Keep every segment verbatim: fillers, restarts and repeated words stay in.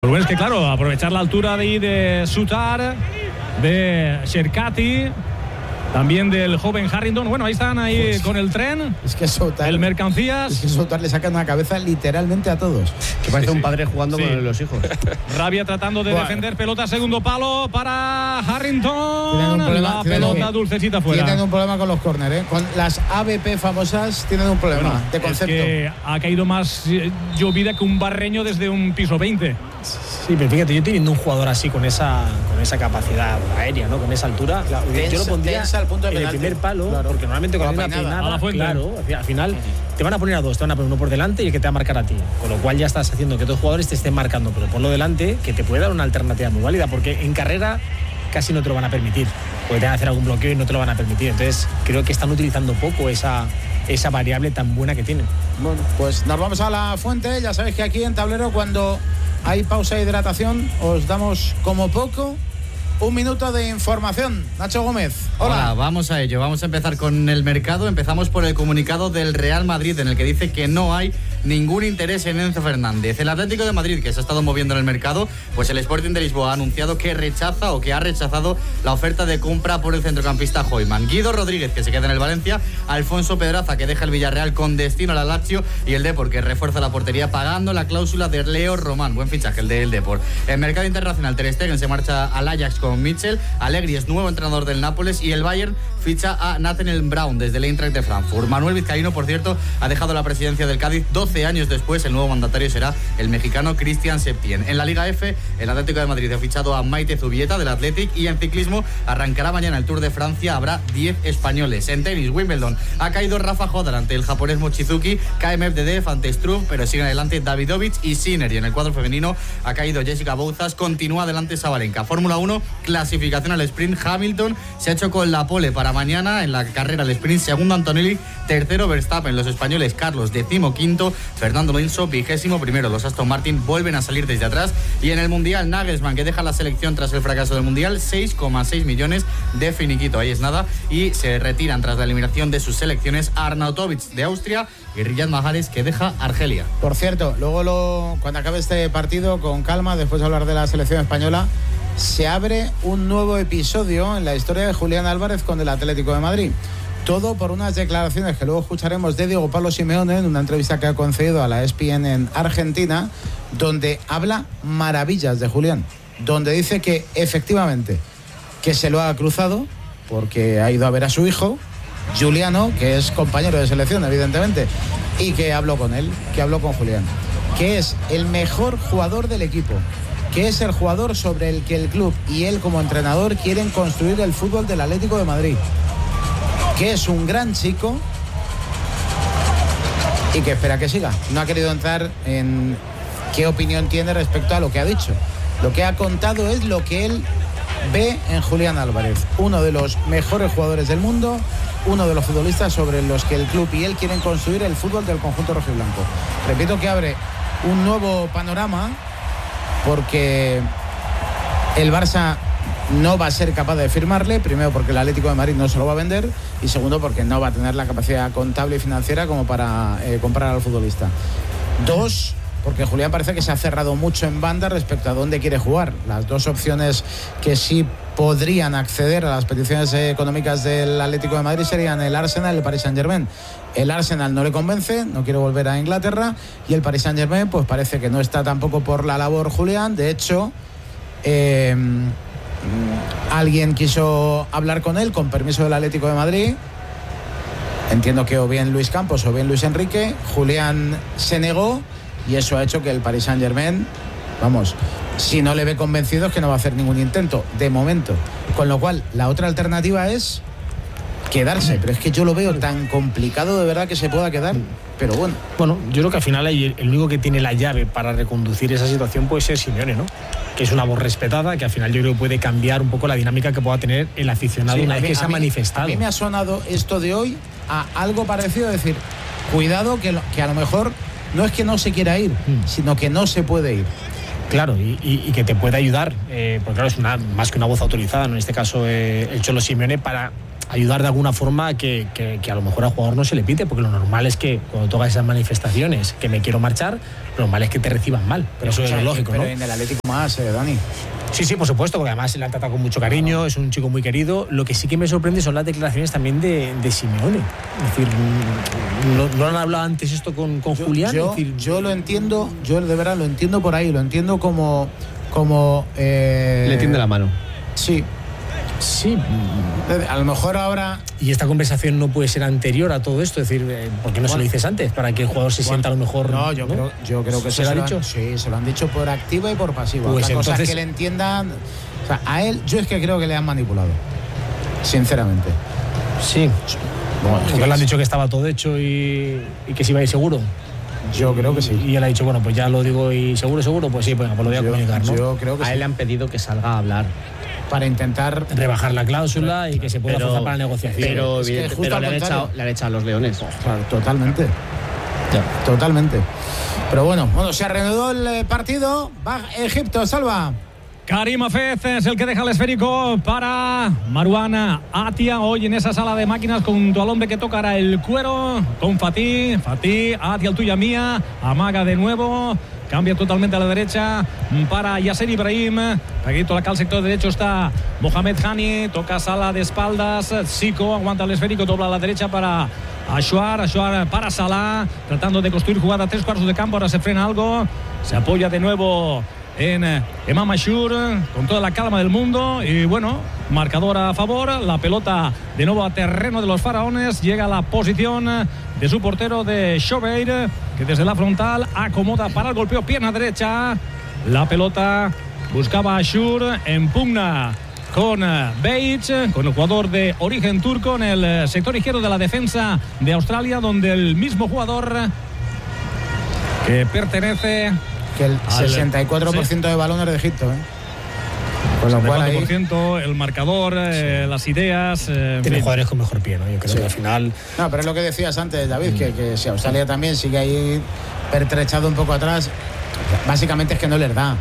Lo bueno es que, claro, aprovechar la altura de, de Sutar, de Sherkati, también del joven Harrington. Bueno, ahí están ahí pues, con el tren. Es que Sutar, el Mercancías. Es que Sutar le saca una cabeza literalmente a todos. Que parece sí, un sí. padre jugando sí. con los hijos. Rabia tratando de bueno. defender pelota, segundo palo para Harrington. Tienen un problema, la tienen pelota un, dulcecita fuera. Tienen un problema con los córner, ¿eh? Con las A B P famosas tienen un problema bueno, de concepto. Es que ha caído más llovida que un barreño desde un piso veinte. Sí, pero fíjate, yo teniendo un jugador así con esa con esa capacidad aérea, ¿no? Con esa altura, claro, tensa, yo lo pondría al punto de en el primer palo, claro. Porque normalmente con una peinada, a la fuente. claro, al final te van a poner a dos, te van a poner uno por delante y el que te va a marcar a ti. Con lo cual ya estás haciendo que otros jugadores te estén marcando, pero ponlo delante, que te puede dar una alternativa muy válida, porque en carrera casi no te lo van a permitir, porque te van a hacer algún bloqueo y no te lo van a permitir. Entonces creo que están utilizando poco esa, esa variable tan buena que tienen. Bueno, pues nos vamos a la fuente. Ya sabéis que aquí en Tablero, cuando hay pausa de hidratación, os damos como poco un minuto de información. Nacho Gómez, hola. Hola, vamos a ello. Vamos a empezar con el mercado. Empezamos por el comunicado del Real Madrid, en el que dice que no hay ningún interés en Enzo Fernández. El Atlético de Madrid, que se ha estado moviendo en el mercado, pues el Sporting de Lisboa ha anunciado que rechaza o que ha rechazado la oferta de compra por el centrocampista Hoyman. Guido Rodríguez, que se queda en el Valencia, Alfonso Pedraza, que deja el Villarreal con destino a la Lazio, y el Depor, que refuerza la portería pagando la cláusula de Leo Román. Buen fichaje el del Depor. En mercado internacional, Ter Stegen se marcha al Ajax con Mitchell, Allegri es nuevo entrenador del Nápoles y el Bayern ficha a Nathaniel Brown desde el Eintracht de Frankfurt. Manuel Vizcaíno, por cierto, ha dejado la presidencia del Cádiz. doce años después, el nuevo mandatario será el mexicano Cristian Septién. En la Liga F, el Atlético de Madrid ha fichado a Maite Zubieta del Athletic, y en ciclismo arrancará mañana el Tour de Francia. Habrá diez españoles. En tenis, Wimbledon, ha caído Rafa Hodder ante el japonés Mochizuki, cae Medvedev ante Struff, pero siguen adelante Davidovich y Sinner. Y en el cuadro femenino ha caído Jessica Bouzas, continúa adelante Sabalenka. Fórmula uno, clasificación al sprint. Hamilton se ha hecho con la pole para mañana en la carrera al sprint, segundo Antonelli, tercero Verstappen. Los españoles, Carlos decimoquinto, Fernando Alonso vigésimo primero. Los Aston Martin vuelven a salir desde atrás. Y en el Mundial, Nagelsmann, que deja la selección tras el fracaso del Mundial, seis coma seis millones de finiquito, ahí es nada, y se retiran tras la eliminación de sus selecciones Arnautovic de Austria y Riyad Mahrez, que deja Argelia. Por cierto, luego lo, cuando acabe este partido, con calma, después de hablar de la selección española, se abre un nuevo episodio en la historia de Julián Álvarez con el Atlético de Madrid. Todo por unas declaraciones que luego escucharemos de Diego Pablo Simeone en una entrevista que ha concedido a la E S P N en Argentina, donde habla maravillas de Julián, donde dice que efectivamente que se lo ha cruzado porque ha ido a ver a su hijo Juliano, que es compañero de selección evidentemente, y que habló con él, que habló con Julián, que es el mejor jugador del equipo, que es el jugador sobre el que el club y él como entrenador quieren construir el fútbol del Atlético de Madrid, que es un gran chico y que espera que siga. No ha querido entrar en qué opinión tiene respecto a lo que ha dicho. Lo que ha contado es lo que él ve en Julián Álvarez, uno de los mejores jugadores del mundo, uno de los futbolistas sobre los que el club y él quieren construir el fútbol del conjunto rojiblanco. Repito que abre un nuevo panorama, porque el Barça no va a ser capaz de firmarle, primero porque el Atlético de Madrid no se lo va a vender, y segundo porque no va a tener la capacidad contable y financiera como para eh, comprar al futbolista. Dos, porque Julián parece que se ha cerrado mucho en banda respecto a dónde quiere jugar. Las dos opciones que sí podrían acceder a las peticiones económicas del Atlético de Madrid serían el Arsenal y el Paris Saint-Germain. El Arsenal no le convence, no quiere volver a Inglaterra, y el Paris Saint-Germain pues parece que no está tampoco por la labor Julián. De hecho, eh, alguien quiso hablar con él con permiso del Atlético de Madrid, entiendo que o bien Luis Campos o bien Luis Enrique. Julián se negó, y eso ha hecho que el Paris Saint-Germain, vamos, si no le ve convencido es que no va a hacer ningún intento de momento, con lo cual la otra alternativa es quedarse, pero es que yo lo veo tan complicado de verdad que se pueda quedar, pero bueno. Bueno, yo creo que al final el único que tiene la llave para reconducir esa situación puede ser Simeone, ¿no? Que es una voz respetada, que al final yo creo que puede cambiar un poco la dinámica que pueda tener el aficionado sí, una vez que se ha manifestado. A mí me ha sonado esto de hoy a algo parecido, es decir, cuidado que, lo, que a lo mejor no es que no se quiera ir, mm. sino que no se puede ir. Claro, y, y, y que te puede ayudar, eh, porque claro, es una, más que una voz autorizada, ¿no? En este caso eh, el Cholo Simeone, para ayudar de alguna forma a que, que, que a lo mejor al jugador no se le pite, porque lo normal es que cuando tú hagas esas manifestaciones, que me quiero marchar, lo normal es que te reciban mal, pero eso es lo lógico, pero ¿no? en el Atlético más, eh, Dani. Sí, sí, por supuesto, porque además se le han tratado con mucho cariño, es un chico muy querido. Lo que sí que me sorprende son las declaraciones también de, de Simeone. Es decir, ¿no, no han hablado antes esto con, con yo, Julián? Yo, es decir, yo lo entiendo, yo de verdad lo entiendo por ahí, lo entiendo como... como eh, le tiende la mano. Sí. Sí. A lo mejor ahora... Y esta conversación no puede ser anterior a todo esto, es decir, ¿por qué no bueno, se lo dices antes? Para que el jugador se bueno, sienta a lo mejor... No, yo, ¿no? Creo, yo creo que ¿Se, ¿Se lo ha dicho? Han, sí, se lo han dicho por activa y por pasiva. Pues Otra entonces... cosa es que le entiendan... O sea, a él, yo es que creo que le han manipulado. Sinceramente. Sí. Bueno, es que le han dicho que estaba todo hecho y, y que se iba a ir seguro. Yo creo que sí. Y él ha dicho, bueno, pues ya lo digo y seguro, seguro, pues sí, pues, pues lo voy a yo, comunicar, ¿no? Yo creo que a sí. él le han pedido que salga a hablar. Para intentar rebajar la cláusula y que se pueda forzar para la negociación. Pero, es que pero le, han echado, le han echado a los Leones. Claro, totalmente. Ya. Totalmente. Pero bueno, bueno, se reanudó el partido. Va Egipto, Salva. Karim Hafez es el que deja el esférico para Marouane Atia. Hoy en esa sala de máquinas junto al hombre que tocará el cuero con Fatih. Fatih, Atia, el tuya mía. Amaga de nuevo. Cambia totalmente a la derecha para Yasser Ibrahim. Peguito acá al sector derecho está Mohamed Hani. Toca sala de espaldas. Zico aguanta el esférico, dobla a la derecha para Aouar. Aouar para Salah. Tratando de construir jugada a tres cuartos de campo. Ahora se frena algo. Se apoya de nuevo en Imam Ashur con toda la calma del mundo. Y bueno, marcador a favor. La pelota de nuevo a terreno de los faraones. Llega a la posición de su portero de Shobeir, que desde la frontal acomoda para el golpeo, pierna derecha. La pelota buscaba a Ashur en pugna con Beich, con el jugador de origen turco en el sector izquierdo de la defensa de Australia, donde el mismo jugador que pertenece que el sesenta y cuatro por ciento sí. de balones de Egipto, ¿eh? Con lo cual ahí... el marcador, eh, sí. las ideas... Eh, Tiene fin. Jugadores con mejor pie, ¿no? Yo creo sí. que al final... No, pero es lo que decías antes, David, mm. que, que si Australia también sigue ahí pertrechado un poco atrás, básicamente es que no les da.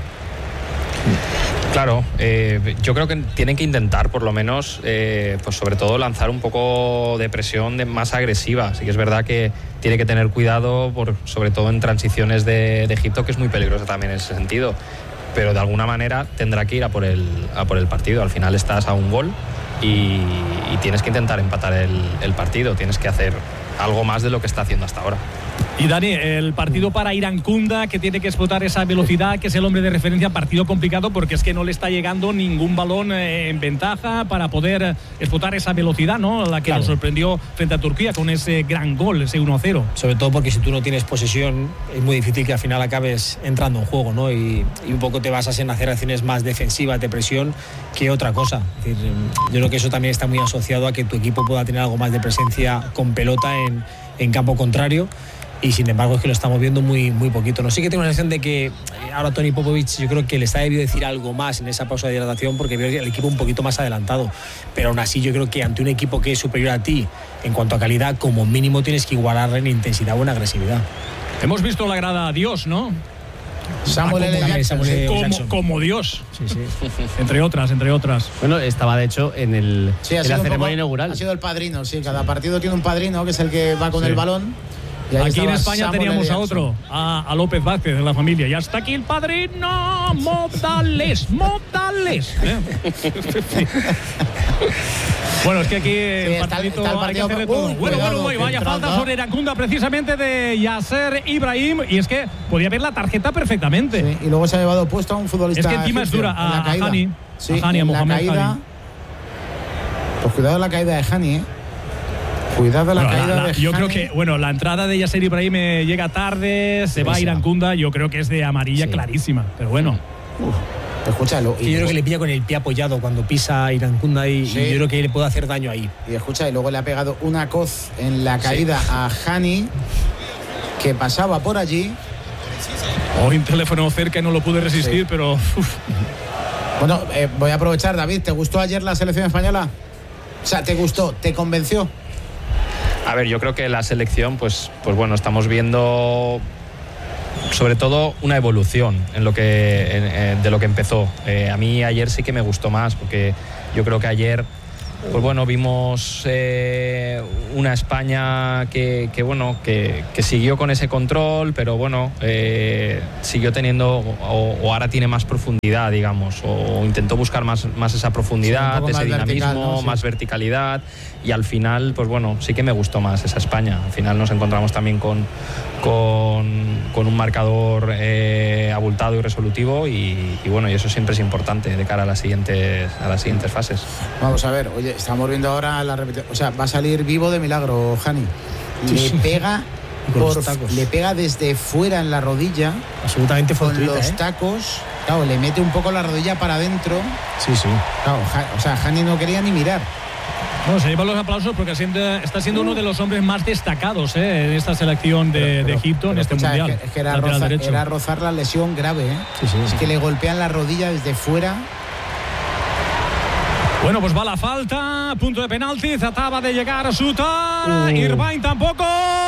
Claro, eh, yo creo que tienen que intentar por lo menos, eh, pues sobre todo lanzar un poco de presión de más agresiva. Así que es verdad que tiene que tener cuidado, por, sobre todo en transiciones de, de Egipto, que es muy peligrosa también en ese sentido. Pero de alguna manera tendrá que ir a por el, a por el partido. Al final estás a un gol y, y tienes que intentar empatar el, el partido. Tienes que hacer algo más de lo que está haciendo hasta ahora. Y Dani, el partido para Irankunda, que tiene que explotar esa velocidad, que es el hombre de referencia, partido complicado porque es que no le está llegando ningún balón en ventaja para poder explotar esa velocidad, ¿no? La que claro. nos sorprendió frente a Turquía con ese gran gol, ese uno a cero. Sobre todo porque si tú no tienes posesión, es muy difícil que al final acabes entrando en juego, ¿no? Y, y un poco te basas en hacer acciones más defensivas, de presión, que otra cosa. Es decir, yo creo que eso también está muy asociado a que tu equipo pueda tener algo más de presencia con pelota en, en campo contrario. Y sin embargo es que lo estamos viendo muy, muy poquito. No sé, que tengo la sensación de que ahora Toni Popovic yo creo que le está debido decir algo más en esa pausa de hidratación, porque veo el equipo un poquito más adelantado. Pero aún así yo creo que ante un equipo que es superior a ti en cuanto a calidad, como mínimo tienes que igualarle en intensidad o en agresividad. Hemos visto la grada a Dios, ¿no? Samuel L. Jackson, Samuel sí. como, Jackson. como Dios. Sí, sí. Entre otras, entre otras. Bueno, estaba de hecho en, el, sí, en la ceremonia poco, inaugural. Ha sido el padrino, sí. Cada partido tiene un padrino que es el que va con sí. el balón. Aquí en España Samuel teníamos a otro, a, a López Vázquez de la familia. Ya está aquí el padrino. Modales, modales. ¿Eh? Bueno, es que aquí sí, el partidito está, está el hay que hacer de todo. Uy, bueno, cuidado, bueno, vaya falta ¿no? sobre Irankunda precisamente de Yasser Ibrahim. Y es que podía ver la tarjeta perfectamente. Sí, y luego se ha llevado puesto a un futbolista. Es que encima es dura a, a Hani. Sí, a Hani, a Mohamed caída, Hani. Pues cuidado la caída de Hani, ¿eh? Cuidado la bueno, caída la, la, de Yo Hani. creo que, bueno, la entrada de Yasser Ibrahim llega tarde, se sí, va a Irankunda, yo creo que es de amarilla sí. clarísima, pero bueno. Uf, escúchalo. Y yo creo que le pilla con el pie apoyado cuando pisa Irankunda y, sí. y yo creo que le puede hacer daño ahí. Y escucha, y luego le ha pegado una coz en la caída sí. a Hani, que pasaba por allí. Hoy un teléfono cerca y no lo pude resistir, sí. pero... Uf. Bueno, eh, voy a aprovechar, David, ¿te gustó ayer la selección española? O sea, ¿te gustó? ¿Te convenció? A ver, yo creo que la selección, pues, pues bueno, estamos viendo sobre todo una evolución en lo que, en, en, de lo que empezó. Eh, a mí ayer sí que me gustó más, porque yo creo que ayer pues bueno, vimos eh, una España que, que bueno, que, que siguió con ese control, pero bueno, eh, siguió teniendo, o, o ahora tiene más profundidad, digamos, o intentó buscar más, más esa profundidad, sí, ese más dinamismo, vertical, ¿no? Sí. más verticalidad, y al final, pues bueno, sí que me gustó más esa España. Al final nos encontramos también con, con, con un marcador eh, abultado y resolutivo, y, y bueno, y eso siempre es importante de cara a las siguientes, a las siguientes fases. Vamos a ver, oye, estamos viendo ahora la repetición. O sea, va a salir vivo de milagro, Jani. Le pega por, le pega desde fuera en la rodilla. Absolutamente con fortuita, los ¿eh? tacos. Claro, le mete un poco la rodilla para adentro. Sí, sí. Claro, ja, o sea, Jani no quería ni mirar. Bueno, se llevan los aplausos porque está siendo uno de los hombres más destacados ¿eh? en esta selección de, pero, pero, de Egipto, pero, en este escucha, mundial. Es que, es que era, roza, era rozar la lesión grave. ¿eh? Sí, sí, es sí. que le golpean la rodilla desde fuera. Bueno, pues va la falta, punto de penalti, trataba de llegar a Sutar, uh. Irvine tampoco,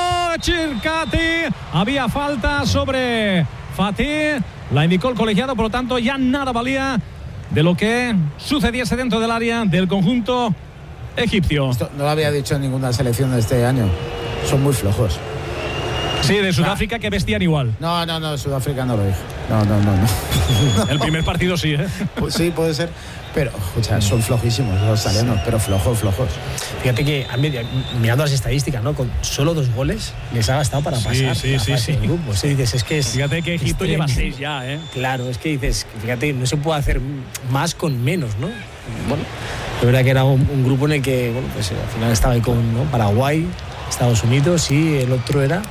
Chircati, había falta sobre Fatih, la indicó el colegiado, por lo tanto ya nada valía de lo que sucediese dentro del área del conjunto egipcio. Esto no lo había dicho en ninguna selección de este año, son muy flojos. Sí, de Sudáfrica que vestían igual. No, no, no, Sudáfrica no lo dijo. No, no, no, no. El primer partido sí, ¿eh? Pues sí, puede ser. Pero, escucha, son flojísimos los italianos, pero flojos, flojos. Fíjate que, mirando las estadísticas, ¿no? Con solo dos goles les ha gastado para pasar. Sí, sí, sí. sí. Grupo. Sí, dices, es que es, fíjate que Egipto lleva seis ya, ¿eh? Claro, es que dices, fíjate, no se puede hacer más con menos, ¿no? Bueno, la verdad que era un, un grupo en el que, bueno, pues al final estaba ahí con ¿no? Paraguay, Estados Unidos y el otro era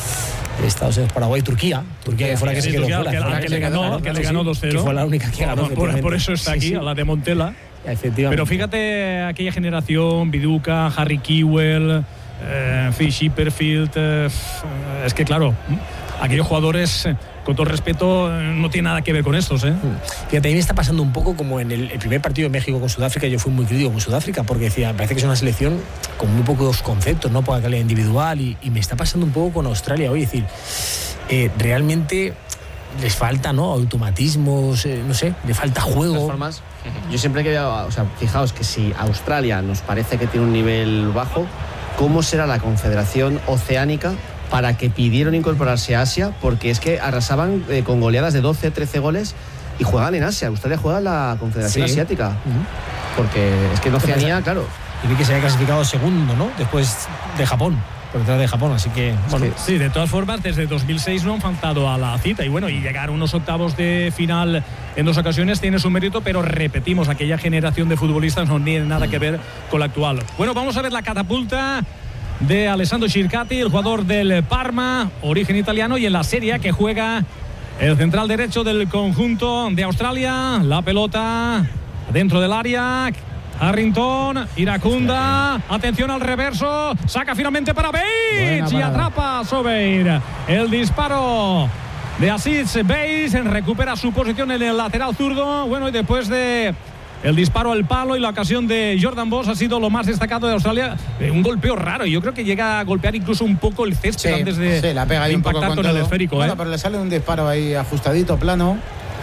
Estados Unidos, Paraguay, Turquía. Turquía que fue la que sí, se quedó Turquía, fuera. Que, la que, que le ganó, claro, que le ganó dos cero. Que fue la única que ganó. Por, por eso está aquí, sí, sí. a la de Montella. Pero fíjate aquella generación, Viduka, Harry Kewell, eh, Phil Shipperfield. Eh, es que claro, aquellos jugadores, con todo respeto, no tiene nada que ver con estos, ¿eh? Fíjate, a mí me está pasando un poco como en el, el primer partido de México con Sudáfrica. Yo fui muy crítico con Sudáfrica porque decía, me parece que es una selección con muy pocos conceptos, no poca calidad individual, y, y me está pasando un poco con Australia hoy. Es decir, eh, realmente les falta, ¿no? Automatismos, eh, no sé, le falta juego. De todas formas, yo siempre que veo, o sea, fijaos que si Australia nos parece que tiene un nivel bajo, ¿cómo será la Confederación Oceánica para que pidieron incorporarse a Asia? Porque es que arrasaban eh, con goleadas de doce, trece goles y juegan en Asia. Australia juega en la Confederación sí. Asiática. Uh-huh. Porque es que en Oceanía, claro. Y vi que se había clasificado segundo, ¿no? Después de Japón, por detrás de Japón, así que... Bueno, sí, de todas formas, desde dos mil seis no han faltado a la cita. Y bueno, y llegar a unos octavos de final en dos ocasiones tiene su mérito, pero repetimos, aquella generación de futbolistas no tiene nada que ver con la actual. Bueno, vamos a ver la catapulta de Alessandro Chircati, el jugador del Parma, origen italiano, y en la Serie A que juega el central derecho del conjunto de Australia. La pelota dentro del área. Harrington, Iracunda, atención al reverso, saca finalmente para Bale y atrapa a Sobeir. El disparo de Aziz Bale recupera su posición en el lateral zurdo. Bueno, y después de el disparo al palo y la ocasión de Jordan Boss ha sido lo más destacado de Australia. Eh, un golpeo raro. Yo creo que llega a golpear incluso un poco el césped sí, antes de, sí, la pega ahí de impactar un poco con, con el esférico. Bueno, ¿eh? pero le sale un disparo ahí ajustadito, plano.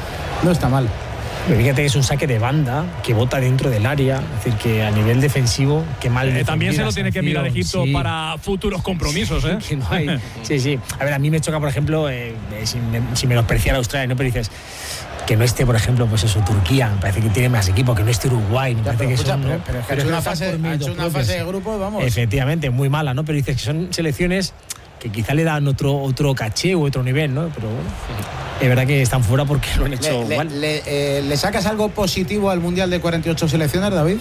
No está mal. Pero fíjate que es un saque de banda que bota dentro del área. Es decir, que a nivel defensivo, qué mal. Eh, también se lo tiene que mirar Egipto sí. para futuros compromisos. ¿eh? Que no hay. Sí, sí. A ver, a mí me choca, por ejemplo, eh, sin, si menospreciar a Australia, ¿no? Pero dices que no esté, por ejemplo, pues eso, Turquía, me parece que tiene más equipo, que no esté Uruguay, me ya, parece pero, que escucha, son, pero, ¿no? pero es que pero ha hecho una, fase, ha hecho una fase de grupo, vamos. Efectivamente, muy mala, ¿no? Pero dices que son selecciones que quizá le dan otro, otro caché u otro nivel, ¿no? Pero bueno, es verdad que están fuera porque lo han hecho le, igual. Le, eh, ¿Le sacas algo positivo al Mundial de cuarenta y ocho selecciones, David?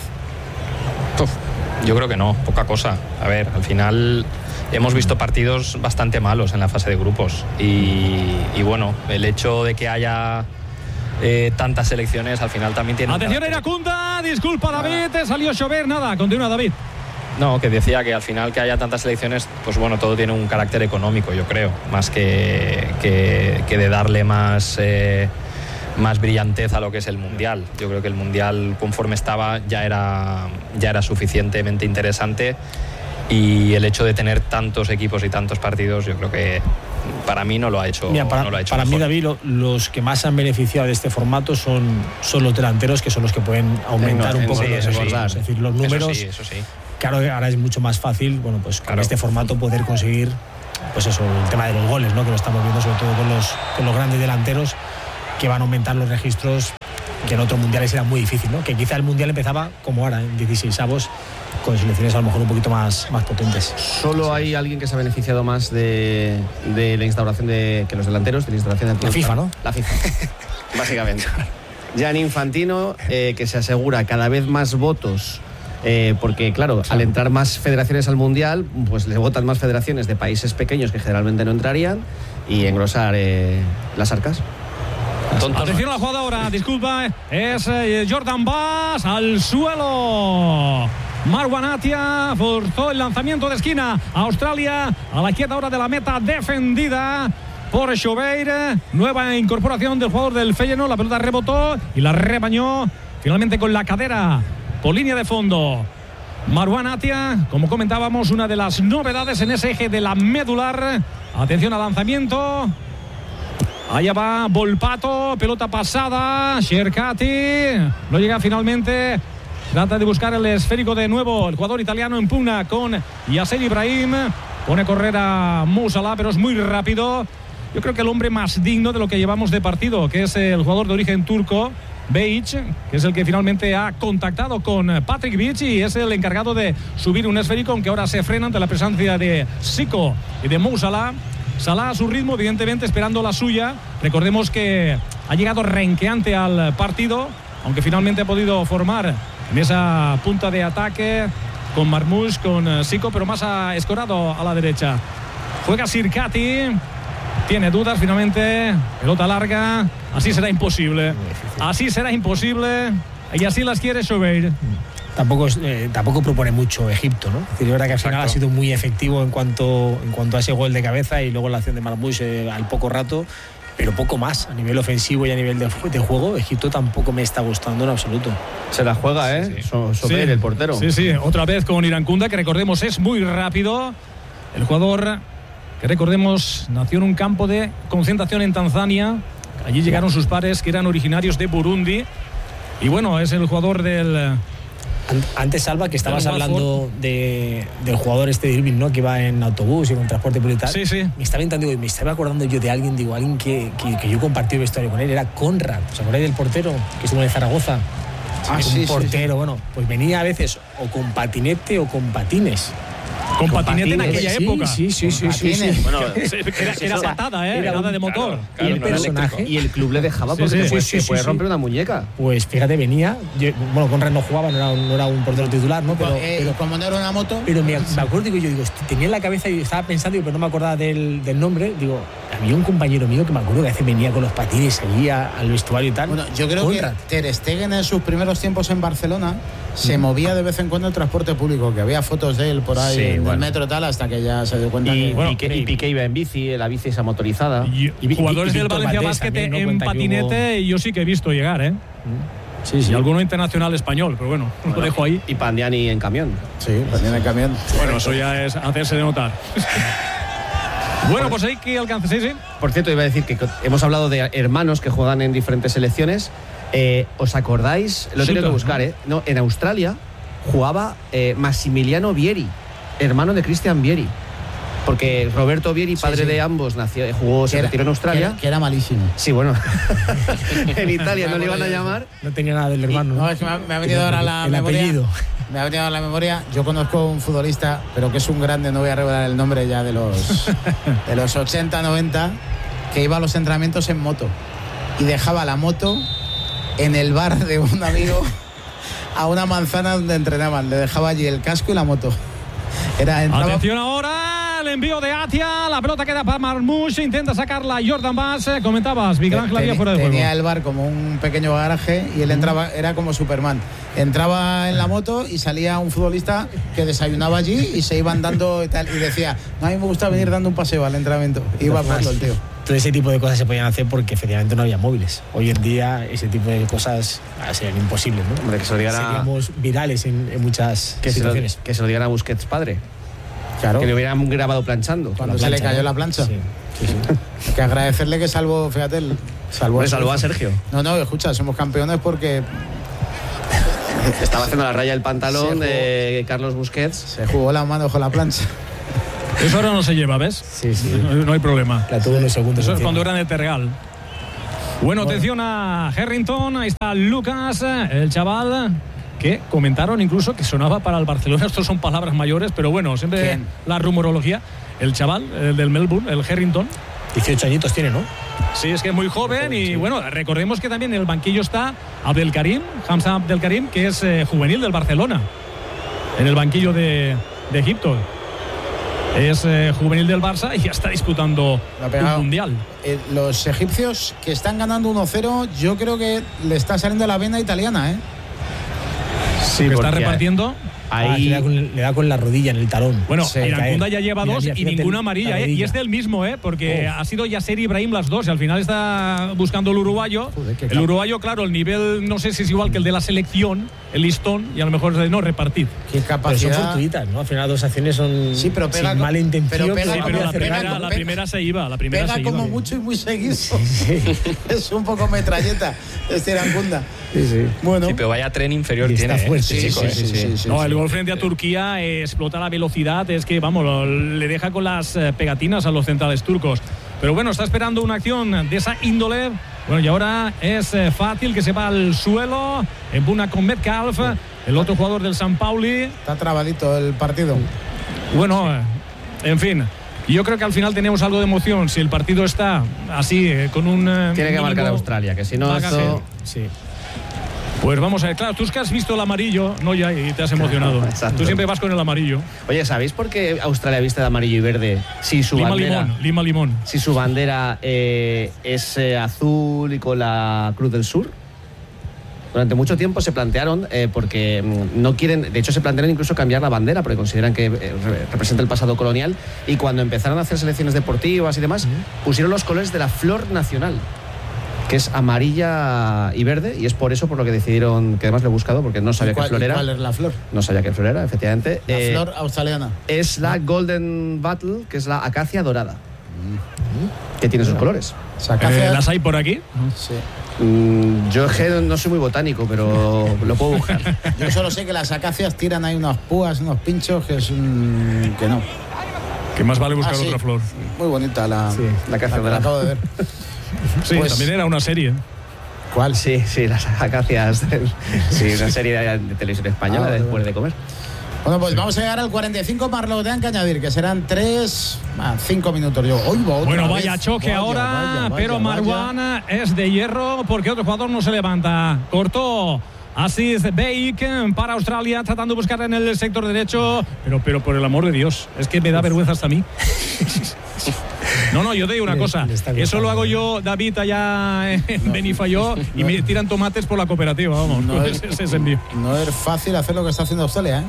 Uf, yo creo que no, poca cosa. A ver, al final hemos visto partidos bastante malos en la fase de grupos y, y bueno, el hecho de que haya eh, tantas selecciones al final también tiene... Atención, Iracunda, disculpa David, te salió llover, nada, continúa David. No, que decía que al final que haya tantas selecciones, pues bueno, todo tiene un carácter económico, yo creo, más que, que, que de darle más, eh, más brillantez a lo que es el Mundial. Yo creo que el Mundial, conforme estaba, ya era, ya era suficientemente interesante y el hecho de tener tantos equipos y tantos partidos, yo creo que para mí no lo ha hecho. Mira, para no lo ha hecho para mí, mejor. David, lo, los que más se han beneficiado de este formato son, son los delanteros, que son los que pueden aumentar En- un en- poco sí, los eso sí. desbordados. Es decir, los números. Eso sí, eso sí. Claro que ahora es mucho más fácil, bueno, pues con Claro. este formato poder conseguir, pues eso, el tema de los goles, ¿no? Que lo estamos viendo sobre todo con los, con los grandes delanteros, que van a aumentar los registros, que en otros mundiales era muy difícil, ¿no? Que quizá el mundial empezaba como ahora, en dieciseisavos, con selecciones a lo mejor un poquito más, más potentes. Solo hay alguien que se ha beneficiado más de, de la instauración de que los delanteros, de la instauración de La FIFA, ¿no? La FIFA, básicamente. Gianni Infantino, eh, que se asegura cada vez más votos. Eh, porque claro, al entrar más federaciones al Mundial, pues le votan más federaciones de países pequeños que generalmente no entrarían y engrosar eh, las arcas. Tonto, Atención a la jugada ahora, disculpa, es eh, Jordan Bass al suelo. Marwan Atia forzó el lanzamiento de esquina. Australia a la izquierda ahora de la meta, defendida por Schobeir. Nueva incorporación del jugador del Feyenoord. La pelota rebotó y la rebañó finalmente con la cadera por línea de fondo. Marwan Atia, como comentábamos, una de las novedades en ese eje de la medular. Atención al lanzamiento. Allá va Volpato, pelota pasada, Sherkati, no llega finalmente, trata de buscar el esférico de nuevo, el jugador italiano en pugna con Yasser Ibrahim, pone a correr a Mo Salah, pero es muy rápido. Yo creo que el hombre más digno de lo que llevamos de partido, que es el jugador de origen turco, Behic, que es el que finalmente ha contactado con Patrick Vich y es el encargado de subir un esférico, aunque ahora se frena ante la presencia de Zico y de Mo Salah. Salah a su ritmo, evidentemente esperando la suya. Recordemos que ha llegado renqueante al partido, aunque finalmente ha podido formar en esa punta de ataque con Marmoush, con Zico, pero más ha escorado a la derecha. Juega Sirkati, tiene dudas finalmente, pelota larga, así será imposible. Así será imposible y así las quiere Schobeir. Tampoco, es, eh, tampoco propone mucho Egipto, ¿no? Es decir, es verdad que al final ha sido muy efectivo en cuanto, en cuanto a ese gol de cabeza y luego la acción de Marmoush eh, al poco rato, pero poco más. A nivel ofensivo y a nivel de, de juego, Egipto tampoco me está gustando en absoluto. Se la juega, ¿eh? Sí, sí. So- Sober, Sí. el portero. Sí, sí, otra vez con Irankunda, que recordemos es muy rápido. El jugador que recordemos nació en un campo de concentración en Tanzania. Allí llegaron sus padres que eran originarios de Burundi. Y bueno, es el jugador del... Antes, Salva, que estabas Del Watford. hablando de, del jugador este de Irving, ¿no? Que iba en autobús y con transporte público y tal. Sí, sí. Me estaba entrando, digo, me estaba acordando yo de alguien, digo, alguien que, que, que yo compartí vestuario con él, era Conrad. ¿Os acordáis del portero que estuvo en Zaragoza? Ah, un sí, sí, portero, bueno, pues venía a veces o con patinete o con patines. Con patinete en aquella Sí, época. Sí, sí, sí, sí, sí. patines. Bueno, Era, era o sea, patada, ¿eh? era Era un- de motor. Claro, y el no era personaje, eléctrico. y el club le dejaba Sí, porque sí, te puedes, sí, te sí, puedes sí. romper una muñeca. pues fíjate, venía, yo- bueno, Conrad no jugaba, no era un, no era un portero titular, ¿no? Pero, Eh, pero, como no era una moto, pero me, me acuerdo, digo, yo digo, tenía en la cabeza y estaba pensando, digo, pero no me acordaba del, del nombre, digo, había un compañero mío que me acuerdo que a veces venía con los patines allí a- al vestuario y tal. bueno, yo creo Conrad. que Ter Stegen en sus primeros tiempos en Barcelona se movía de vez en cuando en transporte público, que había fotos de él por ahí Sí, en el bueno. metro tal, hasta que ya se dio cuenta Y, que... bueno, Piqué, y Piqué iba en bici, la bici esa motorizada. Y, Y- y- jugadores y del Víctor Valencia Valdés Basket también, ¿no? en Cuenta que patinete yo sí que he visto llegar, ¿eh? Sí, Y sí. alguno internacional español, pero bueno, lo dejo ahí. Y Pandiani en camión. Sí, venía en el camión. Bueno, eso ya es hacerse de notar. Bueno, pues ahí que alcance, sí, sí. Por cierto, iba a decir que hemos hablado de hermanos que juegan en diferentes selecciones. Eh, ¿Os acordáis? Lo he tenido Suter, que buscar, ¿no? ¿eh? No, en Australia jugaba eh, Massimiliano Vieri, hermano de Cristian Vieri. Porque Roberto Vieri, Sí, padre sí. de ambos, nació, jugó, se Que era- retiró en Australia. Que era, que era malísimo. Sí, bueno. En Italia no le iban a llamar. No tenía nada del hermano. No, es que me ha, me ha venido ahora la el memoria. apellido. Me ha venido a la memoria. Yo conozco un futbolista, pero que es un grande, no voy a revelar el nombre ya de los, de los ochenta, noventa, que iba a los entrenamientos en moto y dejaba la moto en el bar de un amigo a una manzana donde entrenaban. Le dejaba allí el casco y la moto. Era, entraba, Atención ahora, el envío de Atia, la pelota queda para Marmoush, intenta sacarla Jordan Bass, eh, comentabas, Miguel Ángel había Teni- fuera de juego. tenía el bar como un pequeño garaje y él entraba, era como Superman. Entraba en la moto y salía un futbolista que desayunaba allí y se iban dando y tal. Y decía, no, a mí me gusta venir dando un paseo al entrenamiento. Iba jugando el tío. Todo ese tipo de cosas se podían hacer porque efectivamente no había móviles. Hoy en día ese tipo de cosas ah, serían imposibles, ¿no? Hombre, que se lo digan a, Seríamos virales en, en muchas que se lo, situaciones. que se lo digan a Busquets padre. Claro. Que le hubieran grabado planchando. Cuando La se le plancha, cayó ¿no? la plancha. Sí, sí, sí. Hay que agradecerle que salvó, fíjate, el, salvó, Pues salvó a Sergio. No, no, escucha, somos campeones porque Estaba haciendo la raya del pantalón Se de Carlos Busquets. se jugó la mano con la plancha. Eso ahora no se lleva, ¿ves? Sí, sí. No, no hay problema. La tuvo unos segundos. Eso es encima. cuando era en el Terregal. Bueno, atención a Harrington. Ahí está Lucas, el chaval que comentaron incluso que sonaba para el Barcelona. Estos son palabras mayores, pero bueno, siempre ¿Quién? la rumorología. El chaval, el del Melbourne, el Harrington. dieciocho añitos tiene, ¿no? Sí, es que es muy joven y bueno, recordemos que también en el banquillo está Abdelkarim, Hamza Abdelkarim, que es eh, juvenil del Barcelona. En el banquillo de, de Egipto. Es eh, juvenil del Barça y ya está disputando Lo ha un pegado. mundial. Eh, los egipcios que están ganando uno cero, yo creo que le está saliendo la vena italiana, ¿eh? Sí, que está porque repartiendo. Ah, ahí le, da con, le da con la rodilla en el talón. Bueno, Sí, Iracunda ya lleva Mira, dos mira, y fíjate ninguna la amarilla, ¿eh? Y rodilla. es del mismo, ¿eh? Porque Uf. ha sido Yasser Ibrahim las dos y al final está buscando el uruguayo. Joder, qué el cap- uruguayo, claro, el nivel no sé si es igual que el de la selección, el listón, y a lo mejor es de no repartir. Qué Pero son capacidad. fortuitas, ¿no? Al final las dos acciones son Sí, pero pega sin con- mala intención. pero pega Sí, como- pero la pega primera, como- la pega- primera se iba, la primera Pega se iba. como mucho y muy seguido. Es un poco metralleta este Iracunda. Sí, sí. Bueno, Sí, pero vaya tren inferior Y está tiene, ¿eh? fuerte, Este sí, chico, sí, ¿eh? sí, sí, sí, No, sí. el gol frente a Turquía eh, explota la velocidad, es que, vamos, lo- le deja con las eh, pegatinas a los centrales turcos. Pero bueno, está esperando una acción de esa índole. Bueno, y ahora es eh, fácil que se va al suelo, empuna con Metcalf, el otro jugador del San Pauli. está trabadito el partido. Bueno, eh, en fin. Yo creo que al final tenemos algo de emoción. Si el partido está así, eh, con un. eh, tiene que marcar mínimo- Australia, que si no Vaga, esto... Sí. Pues vamos a ver, claro, tú es que has visto el amarillo, no ya, y te has emocionado. Exacto. Tú siempre vas con el amarillo. Oye, ¿sabéis por qué Australia viste de amarillo y verde si su Lima bandera, limón, lima limón. si su bandera eh, es eh, azul y con la Cruz del Sur? Durante mucho tiempo se plantearon, eh, porque mm, no quieren, de hecho se plantearon incluso cambiar la bandera, porque consideran que eh, re- representa el pasado colonial, y cuando empezaron a hacer selecciones deportivas y demás, pusieron los colores de la flor nacional, que es amarilla y verde, y es por eso por lo que decidieron, que además lo he buscado, porque no sabía ¿Y qué cuál, flor y era. cuál es la flor? No sabía qué flor era, efectivamente. La Eh, flor australiana. es la Golden Battle, que es la acacia dorada, que tiene sus colores. Sacacia- Eh, ¿Las hay por aquí? Sí. Mm, yo es que no soy muy botánico, pero lo puedo buscar. Yo solo sé que las acacias tiran ahí unas púas, unos pinchos, que es un... que no. Que más vale buscar Ah, sí. otra flor. Muy bonita la, Sí, la acacia la, la dorada. acabo de ver. Sí, Pues- también era una serie. ¿Cuál? Sí, sí, las acacias. del- sí, una serie de, de televisión española Ah, vale, después vale. de comer. Bueno, pues vamos a llegar al cuarenta y cinco, más lo que tengan que añadir, que serán tres, ah, cinco minutos. Yo, hoy va otra Bueno, vez. vaya choque Vaya, ahora, vaya, vaya, pero vaya. Marwan es de hierro porque otro jugador no se levanta. Cortó. Así es Bake para Australia, tratando de buscar en el sector derecho. Pero, pero por el amor de Dios, es que me da vergüenza hasta a mí. No, no, yo te digo una Le- cosa. le está Eso gustando. lo hago yo, David, allá en Benifayó, y me tiran tomates por la cooperativa, vamos. No es- ese, ese es envío. No es fácil hacer lo que está haciendo Australia, ¿eh?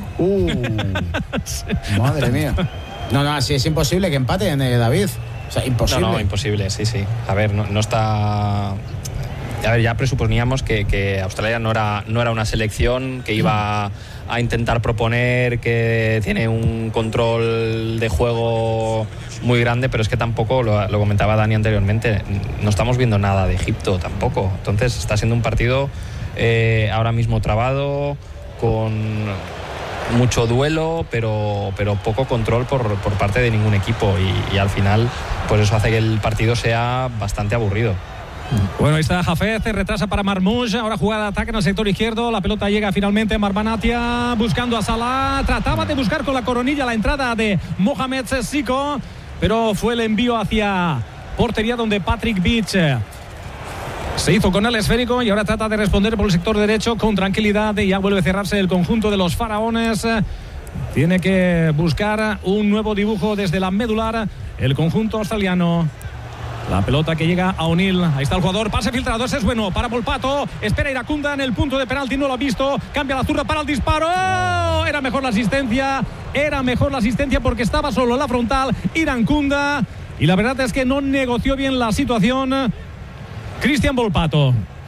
Uh, Madre mía. No, no, así es imposible que empaten, eh, David. O sea, imposible. No, no, imposible, sí, sí. A ver, no, no está... A ver, ya presuponíamos que, que Australia no era, no era una selección que iba a intentar proponer, que tiene un control de juego muy grande, pero es que tampoco, lo, lo comentaba Dani anteriormente, no estamos viendo nada de Egipto tampoco. Entonces está siendo un partido eh, ahora mismo trabado, con mucho duelo, pero, pero poco control por, por parte de ningún equipo, y, y al final pues eso hace que el partido sea bastante aburrido. Bueno, ahí está Jafez, retrasa para Marmoush, ahora jugada de ataque en el sector izquierdo, la pelota llega finalmente Marbanatia buscando a Salah, trataba de buscar con la coronilla la entrada de Mohamed Sissoko, pero fue el envío hacia portería donde Patrick Beach se hizo con el esférico y ahora trata de responder por el sector derecho con tranquilidad, y ya vuelve a cerrarse el conjunto de los faraones. Tiene que buscar un nuevo dibujo desde la medular el conjunto australiano. La pelota que llega a O'Neill. Ahí está el jugador. Pase filtrado. Ese es bueno para Volpato. Espera Iracunda en el punto de penalti. No lo ha visto. Cambia la zurda para el disparo. ¡Oh! Era mejor la asistencia. Era mejor la asistencia porque estaba solo en la frontal Iracunda. Y la verdad es que no negoció bien la situación Cristian Volpato.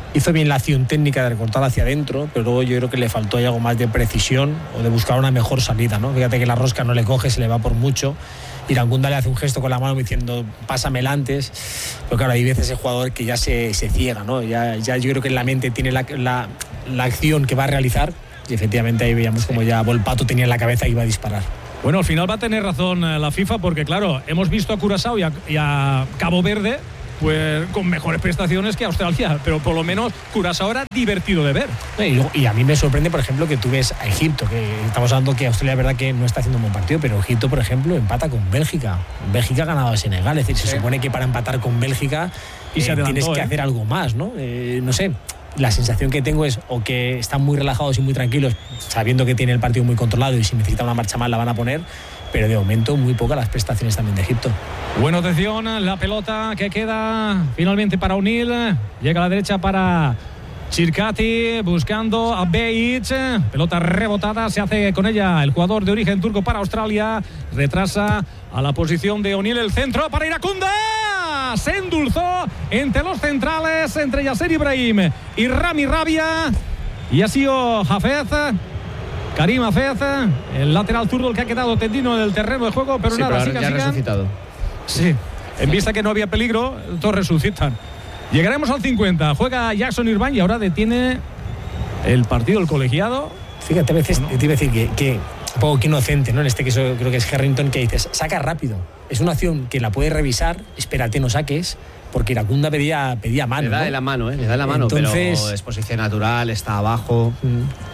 hizo bien la acción técnica de recortar hacia adentro, pero luego yo creo que le faltó ahí algo más de precisión o de buscar una mejor salida, ¿no? Fíjate que la rosca no le coge, se le va por mucho. Irangunda le hace un gesto con la mano diciendo pásamela antes, pero claro, hay veces el jugador que ya se, se ciega, ¿no? Ya, ya yo creo que en la mente tiene la, la, la acción que va a realizar y efectivamente ahí veíamos como ya Volpato tenía en la cabeza y iba a disparar. Bueno, al final va a tener razón la FIFA porque claro, hemos visto a Curazao y a, y a Cabo Verde pues con mejores prestaciones que Australia, pero por lo menos Curazao era divertido de ver. Y, y a mí me sorprende, por ejemplo, que tú ves a Egipto, que estamos hablando que Australia es verdad que no está haciendo un buen partido, pero Egipto, por ejemplo, empata con Bélgica. Bélgica ha ganado a Senegal, es decir, se sí. supone que para empatar con Bélgica y eh, se adelantó, tienes que eh. hacer algo más, ¿no? Eh, no sé, la sensación que tengo es o que están muy relajados y muy tranquilos, sabiendo que tiene el partido muy controlado y si necesita una marcha más la van a poner, pero de momento muy pocas las prestaciones también de Egipto. Bueno, atención, la pelota que queda finalmente para O'Neill, llega a la derecha para Chircati, buscando a Beich, pelota rebotada, se hace con ella el jugador de origen turco para Australia, retrasa a la posición de O'Neill, el centro para Iracunda, se endulzó entre los centrales, entre Yasser Ibrahim y Rami Rabia, y ha sido Hafez, Karim Hafez, el lateral zurdo, el que ha quedado tendido en el terreno de juego, pero sí, nada, pero sigan, ya sigan. resucitado. Sí, en vista que no había peligro, todos resucitan. Llegaremos al cincuenta, juega Jackson Irvine y ahora detiene el partido el colegiado. Fíjate, a veces bueno. te iba a decir que, que un poco que inocente, ¿no? En este caso creo que es Harrington que dices, saca rápido. Es una acción que la puedes revisar, espérate, no saques, porque Iracunda pedía, pedía mano. Le da ¿no? de la mano, ¿eh? Le da de la mano, Entonces, pero es posición natural, está abajo. Mm.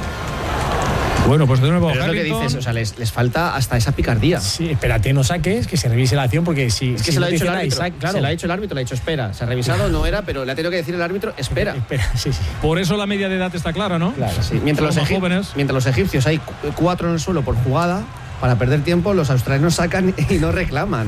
Bueno, pues de nuevo pero es lo que dices, o sea, les, les falta hasta esa picardía. Sí, espérate, no saques, que se revise la acción, porque si... Es que si se no lo ha dicho el nada, árbitro, Isaac, claro. se lo ha dicho el árbitro, le ha dicho espera, se ha revisado, no era, pero le ha tenido que decir el árbitro espera. Espera, sí, sí. Por eso la media de edad está clara, ¿no? Claro, sí. Mientras, los egip- mientras los egipcios hay cuatro en el suelo por jugada, para perder tiempo, los australianos sacan y no reclaman.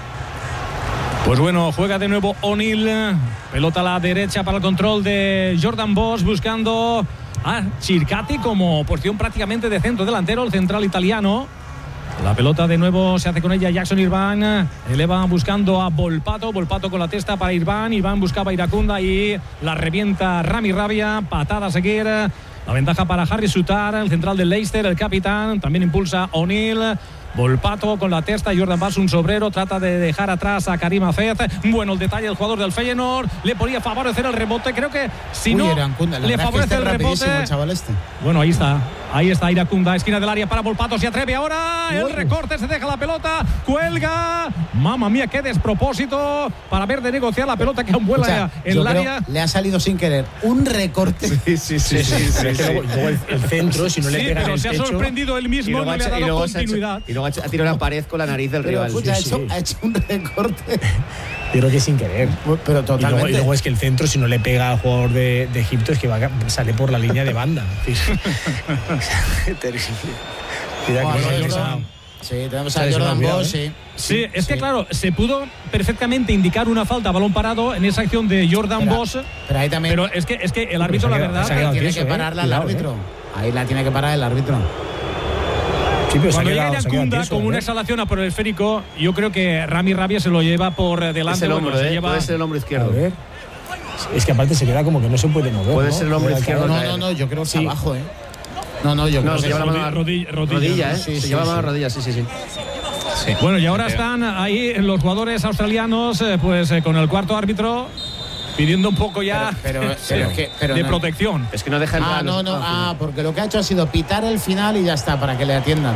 Pues bueno, juega de nuevo O'Neill, pelota a la derecha para el control de Jordan Bosch, buscando a Chircati como posición prácticamente de centro delantero, el central italiano. La pelota de nuevo se hace con ella Jackson Irvine, eleva buscando a Volpato, Volpato con la testa para Irvine, Irvine buscaba a Iracunda y la revienta Rami Rabia, patada a seguir. La ventaja para Harry Sutar, el central del Leicester, el capitán, también impulsa O'Neill. Volpato con la testa, Jordan Bass un sobrero, trata de dejar atrás a Karim Hafez. Bueno, el detalle del jugador del Feyenoord, le podría favorecer el rebote, creo que si Uy, no Iracunda, le favorece el rebote. El chaval este. Bueno, ahí está, ahí está Iracunda, esquina del área para Volpato, se atreve ahora, el recorte, se deja la pelota, cuelga, mamma mía, qué despropósito para ver de negociar la pelota que aún vuela, o sea, en el área. Le ha salido sin querer un recorte. Sí, sí, sí, sí, sí, sí, sí. Luego, luego el, el centro, si no le sí, pega pero el se techo, ha sorprendido él mismo, no le ha dado continuidad. Ha tirado la pared con la nariz del pero, rival. Escucha, Sí, ha, hecho, sí. ha hecho un recorte. Yo creo que sin querer. Pero totalmente. Y luego, y luego es que el centro, si no le pega al jugador de, de Egipto, es que va, sale por la línea de banda. Terrible. Mira Bueno, que esto, no, sí, tenemos a Jordan Bosch, sí. Sí, sí, es que sí. claro, se pudo perfectamente indicar una falta a balón parado en esa acción de Jordan pero, Bosch. Pero ahí también. Pero es que, es que el árbitro, la verdad, tiene tieso, que pararla eh. el Cuidado, árbitro. Eh. Ahí la tiene que parar el árbitro. Sí, pero cuando se llega quedado, Iracunda tieso, con ¿eh? una exhalación a por el esférico, yo creo que Rami Rabia se lo lleva por delante. Es el hombro, bueno, se ¿eh? lleva... Puede ser el hombro A izquierdo. ver. Es que aparte se queda como que no se puede mover. Puede ¿no? ser el hombro Puede izquierdo. caer. No, no, no, yo creo que Sí. abajo, ¿eh? No, no, yo No, creo se que lleva la sí. mano a rodilla, rodilla, rodilla, ¿eh? Sí, se sí, lleva la mano a sí. rodilla, sí, sí, sí. Sí. Bueno, y ahora están ahí los jugadores australianos, eh, pues eh, con el cuarto árbitro pidiendo un poco ya Pero, pero, pero es que, pero de no. protección. Es que no deja entrar Ah, a no, los- no, ah, porque lo que ha hecho ha sido pitar el final y ya está, para que le atiendan.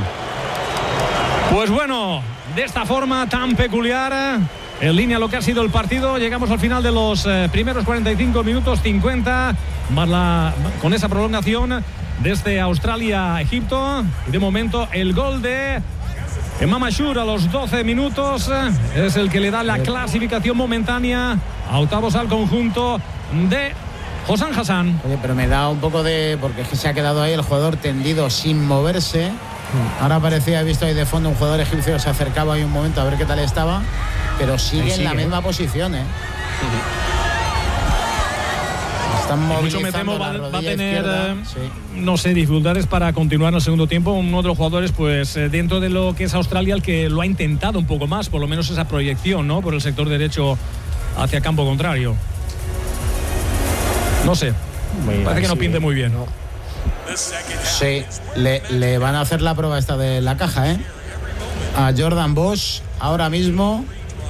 Pues bueno, de esta forma tan peculiar, en línea lo que ha sido el partido, llegamos al final de los eh, primeros cuarenta y cinco minutos cincuenta, más la, con esa prolongación desde Australia a Egipto. Y de momento el gol de Emam Ashur a los doce minutos eh, es el que le da la clasificación momentánea a octavos al conjunto de Hossam Hassan. Oye, pero me da un poco de... porque es que se ha quedado ahí el jugador tendido sin moverse. Ahora parecía, he visto ahí de fondo un jugador egipcio, se acercaba ahí un momento a ver qué tal estaba, pero sigue, Ahí sigue, en la ¿eh? misma posición, ¿eh? Están Mucho movilizando me temo va, la va a rodilla tener, izquierda. eh, Sí. no sé, dificultades para continuar en el segundo tiempo. Un otro jugadores, pues eh, dentro de lo que es Australia, el que lo ha intentado un poco más, por lo menos esa proyección, ¿no? Por el sector derecho hacia campo contrario. No sé, Muy parece que no sí, pinte muy bien. No. Sí, le, le van a hacer la prueba esta de la caja, ¿eh? A Jordan Bosch ahora mismo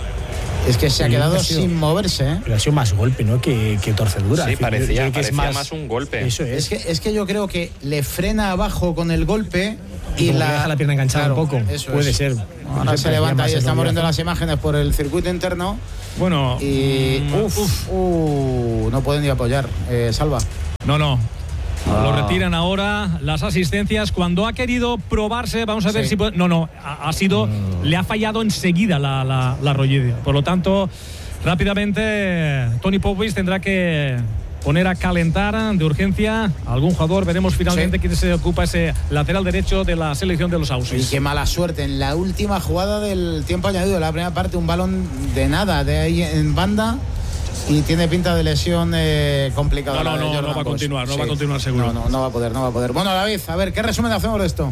es que se ha Sí, quedado ha sido- sin moverse, ¿eh? Pero ha sido más golpe, ¿no? Que, que torcedura. Sí, Es decir, yo parecía, creo que es parecía más un golpe. Eso es. Es que, es que yo creo que le frena abajo con el golpe Y y como la, que deja la pierna enganchada Claro, un poco. eso Puede es. ser. Ahora Eso se levanta parecía y más estamos el viendo Oviedo. las imágenes por el circuito interno Bueno, y mm, uf, uh, no pueden ni apoyar. Eh, Salva. no, no. Ah. Lo retiran ahora las asistencias. Cuando ha querido probarse, vamos a ver Sí. si puede. No, no, ha, ha sido. Le ha fallado enseguida la, la, la rodilla. Por lo tanto, rápidamente, Tony Popovic tendrá que poner a calentar de urgencia a algún jugador. Veremos finalmente Sí. quién se ocupa ese lateral derecho de la selección de los Y Aussies. qué mala suerte. En la última jugada del tiempo añadido, de la primera parte, un balón de nada, de ahí en banda. Y tiene pinta de lesión eh, complicada. No, no, la de no, Jordan no va a Bosch. continuar, no va a continuar seguro. No, no, no va a poder, no va a poder. Bueno, David, a ver, ¿qué resumen hacemos de esto?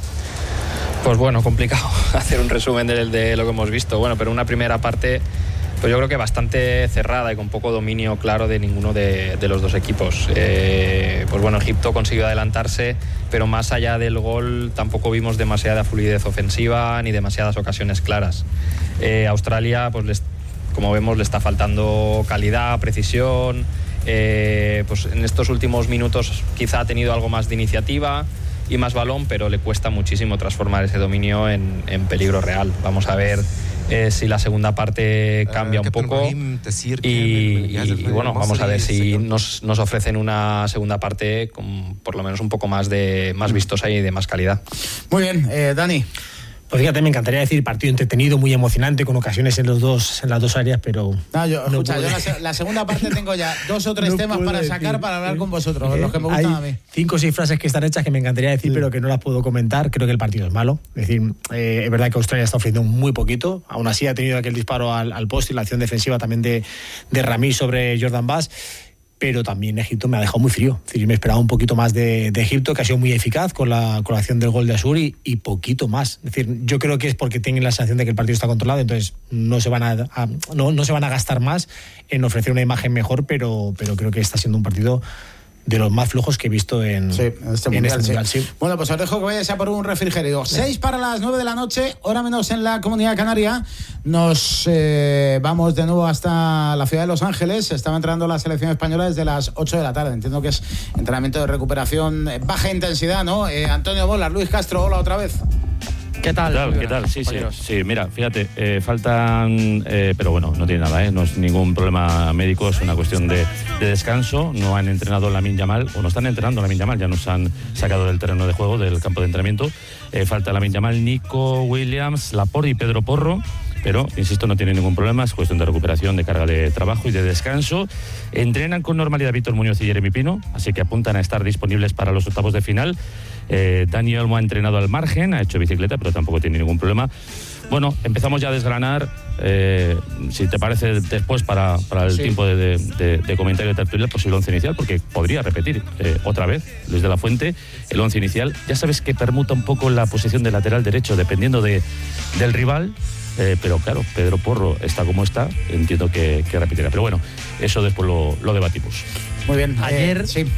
Pues bueno, complicado hacer un resumen de, de lo que hemos visto. Bueno, pero una primera parte, pues yo creo que bastante cerrada y con poco dominio claro de ninguno de, de los dos equipos. Eh, pues bueno, Egipto consiguió adelantarse, pero más allá del gol tampoco vimos demasiada fluidez ofensiva ni demasiadas ocasiones claras. Eh, Australia, pues les, como vemos, le está faltando calidad, precisión. Eh, pues en estos últimos minutos quizá ha tenido algo más de iniciativa y más balón, pero le cuesta muchísimo transformar ese dominio en, en peligro real. Vamos a ver eh, si la segunda parte cambia un poco y, y, y bueno, vamos a ver si nos, nos ofrecen una segunda parte con por lo menos un poco más de más vistosa y de más calidad. Muy bien, eh, Dani. Pues fíjate, me encantaría decir partido entretenido, muy emocionante, con ocasiones en los dos, en las dos áreas, pero. No, yo, no escucha, puede. yo la, se- la segunda parte tengo ya dos o tres No temas puedo para decir. sacar para hablar con vosotros, ¿Eh? los que me gustan Hay a mí. cinco o seis frases que están hechas que me encantaría decir, pero que no las puedo comentar. Creo que el partido es malo. Es decir, eh, es verdad que Australia está ofreciendo muy poquito. Aún así ha tenido aquel disparo al, al poste y la acción defensiva también de, de Rami sobre Jordan Bass. Pero también Egipto me ha dejado muy frío. Es decir, me esperaba un poquito más de, de Egipto, que ha sido muy eficaz con la, con la acción del gol de Asuri, y poquito más. Es decir, yo creo que es porque tienen la sensación de que el partido está controlado, entonces no se van a, a- no, no se van a gastar más en ofrecer una imagen mejor, pero, pero creo que está siendo un partido de los más flojos que he visto en, Sí, en este en mundial, este sí. mundial, sí. Bueno, pues os dejo que vayáis a por un refrigerio. Seis para las nueve de la noche, hora menos en la Comunidad Canaria. Nos eh, vamos de nuevo hasta la ciudad de Los Ángeles. Estaba entrando la selección española desde las ocho de la tarde. Entiendo que es entrenamiento de recuperación, eh, baja intensidad, ¿no? Eh, Antonio Bolas, Luis Castro, hola otra vez. ¿Qué tal? ¿Qué tal? Muy ¿Qué buenas, tal? Sí, sí, compañeros. sí, mira, fíjate, eh, faltan, eh, pero bueno, no tiene nada, ¿eh? No es ningún problema médico, es una cuestión de, de descanso. No han entrenado Lamine Yamal, o no están entrenando Lamine Yamal, ya nos han sacado del terreno de juego, del campo de entrenamiento. Eh, falta Lamine Yamal, Nico Williams, Laporte y Pedro Porro. Pero, insisto, no tiene ningún problema, es cuestión de recuperación, de carga de trabajo y de descanso. Entrenan con normalidad Víctor Muñoz y Jeremy Pino, así que apuntan a estar disponibles para los octavos de final. Eh, Dani Olmo ha entrenado al margen, ha hecho bicicleta, pero tampoco tiene ningún problema. Bueno, empezamos ya a desgranar, eh, si te parece, después para, para el Sí. tiempo de, de, de, de comentario de tertulia, el posible once inicial, porque podría repetir eh, otra vez, Luis de la Fuente, el once inicial. Ya sabes que permuta un poco la posición de lateral derecho, dependiendo de, del rival. Eh, pero claro, Pedro Porro está como está, entiendo que, que repetirá. Pero bueno, eso después lo, lo debatimos. Muy bien. Ayer- eh, sí.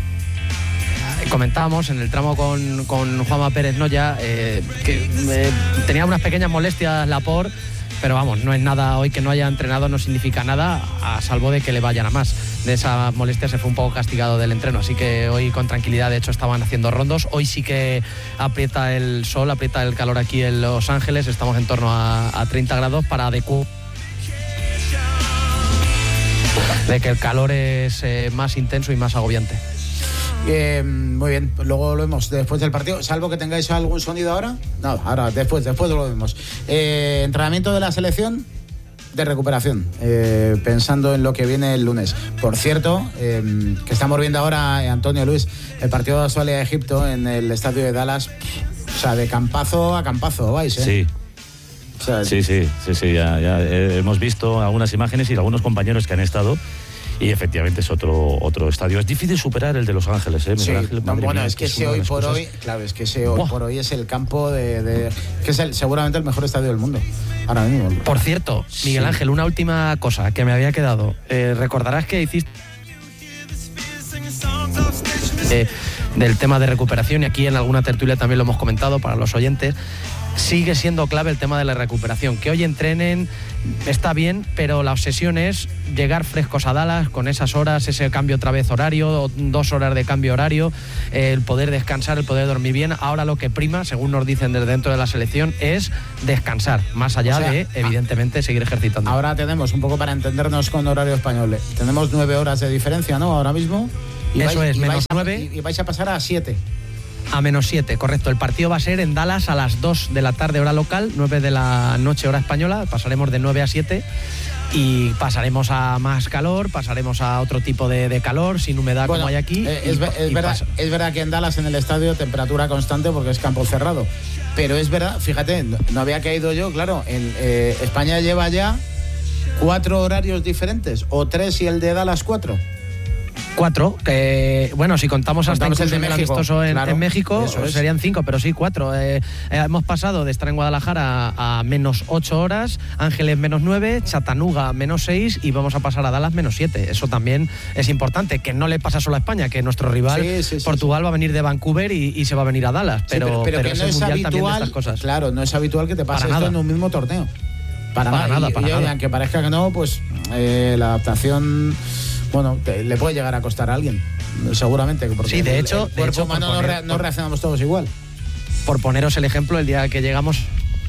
Comentábamos en el tramo con, con Juanma Pérez Noya eh, que eh, tenía unas pequeñas molestias Laporte, pero vamos, no es nada. Hoy que no haya entrenado no significa nada, a salvo de que le vayan a más. De esa molestia se fue un poco castigado del entreno, así que hoy con tranquilidad, de hecho, estaban haciendo rondos. Hoy sí que aprieta el sol, aprieta el calor aquí en Los Ángeles, estamos en torno a, a treinta grados para adecuar de que el calor es eh, más intenso y más agobiante. Eh, muy bien, luego lo vemos después del partido, salvo que tengáis algún sonido ahora. No, ahora, después, después lo vemos. Eh, entrenamiento de la selección de recuperación, eh, pensando en lo que viene el lunes. Por cierto, eh, que estamos viendo ahora, eh, Antonio, Luis, el partido de Australia-Egipto en el estadio de Dallas. O sea, de campazo a campazo vais, ¿eh? Sí. O sea, Sí, sí, sí, sí, ya, ya eh, hemos visto algunas imágenes y algunos compañeros que han estado y efectivamente es otro otro estadio. Es difícil superar el de Los Ángeles, ¿eh? Sí, Miguel Ángel, no, madre bueno, mía, es que es ese una de hoy las por cosas- hoy, claro, es que ese hoy Buah. por hoy es el campo de, de que es el, seguramente el mejor estadio del mundo ahora mismo. Por cierto, Miguel Sí. Ángel, una última cosa que me había quedado. Eh, recordarás que hiciste eh, del tema de recuperación, y aquí en alguna tertulia también lo hemos comentado para los oyentes. Sigue siendo clave el tema de la recuperación. Que hoy entrenen está bien, pero la obsesión es llegar frescos a Dallas con esas horas, ese cambio otra vez horario, dos horas de cambio horario, eh, el poder descansar, el poder dormir bien. Ahora lo que prima, según nos dicen desde dentro de la selección, es descansar, más allá o sea, de, evidentemente, seguir ejercitando. Ahora tenemos, un poco para entendernos con horario español, tenemos nueve horas de diferencia, ¿no? Ahora mismo. Y Eso vais, es, y menos nueve. Y, y vais a pasar a siete. A menos siete, correcto. El partido va a ser en Dallas a las dos de la tarde hora local, nueve de la noche hora española. Pasaremos de nueve a siete y pasaremos a más calor, pasaremos a otro tipo de, de calor, sin humedad bueno, como hay aquí. Eh, es, y, es, y verdad, es verdad que en Dallas, en el estadio, temperatura constante porque es campo cerrado. Pero es verdad, fíjate, no, no había caído yo, claro, en, eh, España lleva ya cuatro horarios diferentes, o tres y el de Dallas cuatro. Cuatro, que bueno, si contamos hasta contamos incluso el de el amistoso en, claro, en México, es. serían cinco, pero sí cuatro. Eh, eh, hemos pasado de estar en Guadalajara a, a menos ocho horas, Ángeles menos nueve, Chattanooga menos seis y vamos a pasar a Dallas menos siete. Eso también es importante, que no le pasa solo a España, que nuestro rival sí, sí, sí, Portugal sí. va a venir de Vancouver y, y se va a venir a Dallas. Pero, sí, pero, pero, pero pero que no es habitual, de cosas. Claro, no es habitual que te pase esto en un mismo torneo. Para, para nada, nada, y, para y, nada. Aunque parezca que no, pues eh, la adaptación, bueno, te, le puede llegar a costar a alguien. Seguramente, porque sí, de hecho, el, el cuerpo de hecho humano poner, no, re, no reaccionamos todos igual. Por poneros el ejemplo, el día que llegamos,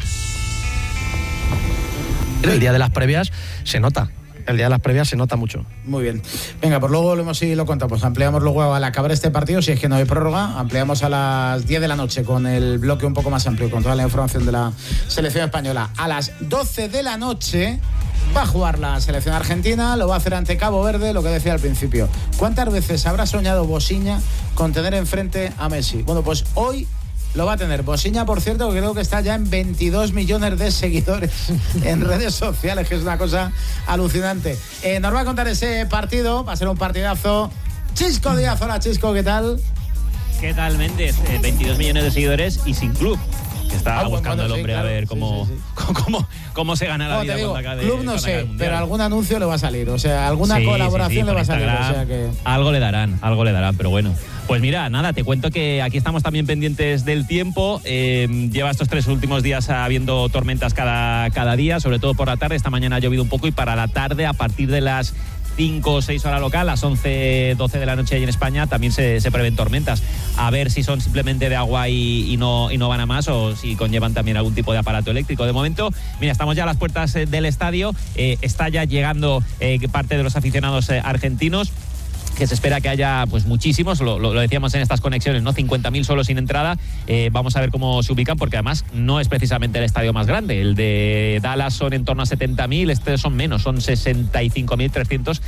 el día de las previas, se nota. El día de las previas se nota mucho. Muy bien. Venga, pues luego volvemos y lo contamos. Ampliamos luego al acabar este partido, si es que no hay prórroga, ampliamos a las diez de la noche con el bloque un poco más amplio, con toda la información de la selección española. A las doce de la noche va a jugar la selección argentina, lo va a hacer ante Cabo Verde, lo que decía al principio. ¿Cuántas veces habrá soñado Bosiña con tener enfrente a Messi? Bueno, pues hoy lo va a tener. Bosiña, por cierto, creo que está ya en veintidós millones de seguidores en redes sociales, que es una cosa alucinante. Eh, nos va a contar ese partido, va a ser un partidazo. Chisco Díaz, hola Chisco, ¿qué tal? ¿Qué tal, Méndez? Eh, veintidós millones de seguidores y sin club. Que está ah, buscando bueno, el hombre sí, claro, a ver cómo, sí, sí, sí. cómo, cómo se gana la no, vida digo, con la de, club no sé, pero algún anuncio le va a salir, o sea, alguna sí, colaboración sí, sí, le va a salir, o sea que... algo le darán, algo le darán, pero bueno. Pues mira, nada, te cuento que aquí estamos también pendientes del tiempo. Eh, lleva estos tres últimos días habiendo tormentas cada, cada día, sobre todo por la tarde. Esta mañana ha llovido un poco y para la tarde, a partir de las cinco o seis hora local, las once, doce de la noche ahí en España, también se, se prevén tormentas. A ver si son simplemente de agua y, y, no, y no van a más, o si conllevan también algún tipo de aparato eléctrico. De momento, mira, estamos ya a las puertas eh, del estadio, eh, está ya llegando eh, parte de los aficionados eh, argentinos, que se espera que haya pues muchísimos, lo, lo, lo decíamos en estas conexiones, ¿no? cincuenta mil solo sin entrada. Eh, vamos a ver cómo se ubican, porque además no es precisamente el estadio más grande. El de Dallas son en torno a setenta mil, este son menos, son sesenta y cinco mil trescientos.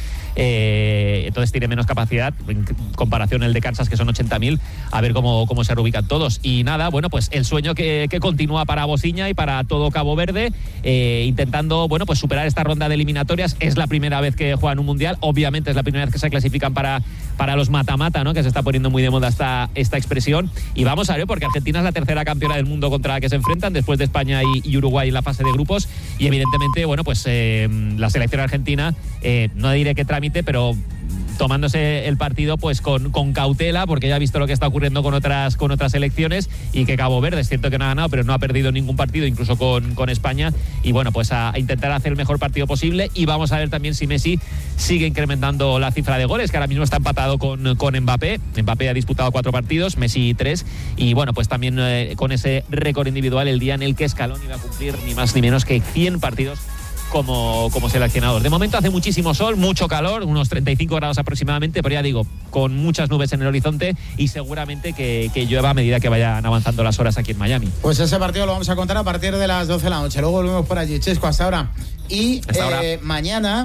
Eh, entonces tiene menos capacidad en comparación el de Kansas, que son ochenta mil. A ver cómo, cómo se reubican todos. Y nada, bueno, pues el sueño que, que continúa para Bosiña y para todo Cabo Verde, eh, intentando, bueno, pues superar esta ronda de eliminatorias. Es la primera vez que juegan un mundial, obviamente es la primera vez que se clasifican para, para los mata-mata, ¿no? Que se está poniendo muy de moda esta, esta expresión. Y vamos a ver, porque Argentina es la tercera campeona del mundo contra la que se enfrentan, después de España y, y Uruguay en la fase de grupos. Y evidentemente, bueno, pues eh, la selección argentina, eh, no diré que trámite, pero tomándose el partido pues con, con cautela, porque ya ha visto lo que está ocurriendo con otras con otras selecciones, y que Cabo Verde es cierto que no ha ganado, pero no ha perdido ningún partido, incluso con, con España. Y bueno, pues a, a intentar hacer el mejor partido posible. Y vamos a ver también si Messi sigue incrementando la cifra de goles, que ahora mismo está empatado con, con Mbappé. Mbappé ha disputado cuatro partidos, Messi tres. Y bueno, pues también eh, con ese récord individual el día en el que Scaloni va a cumplir ni más ni menos que cien partidos Como, como seleccionador. De momento hace muchísimo sol, mucho calor, unos treinta y cinco grados aproximadamente, pero ya digo, con muchas nubes en el horizonte, y seguramente que, que llueva a medida que vayan avanzando las horas aquí en Miami. Pues ese partido lo vamos a contar a partir de las doce de la noche. Luego volvemos por allí. Chesco, hasta ahora. Y hasta ahora. Eh, mañana,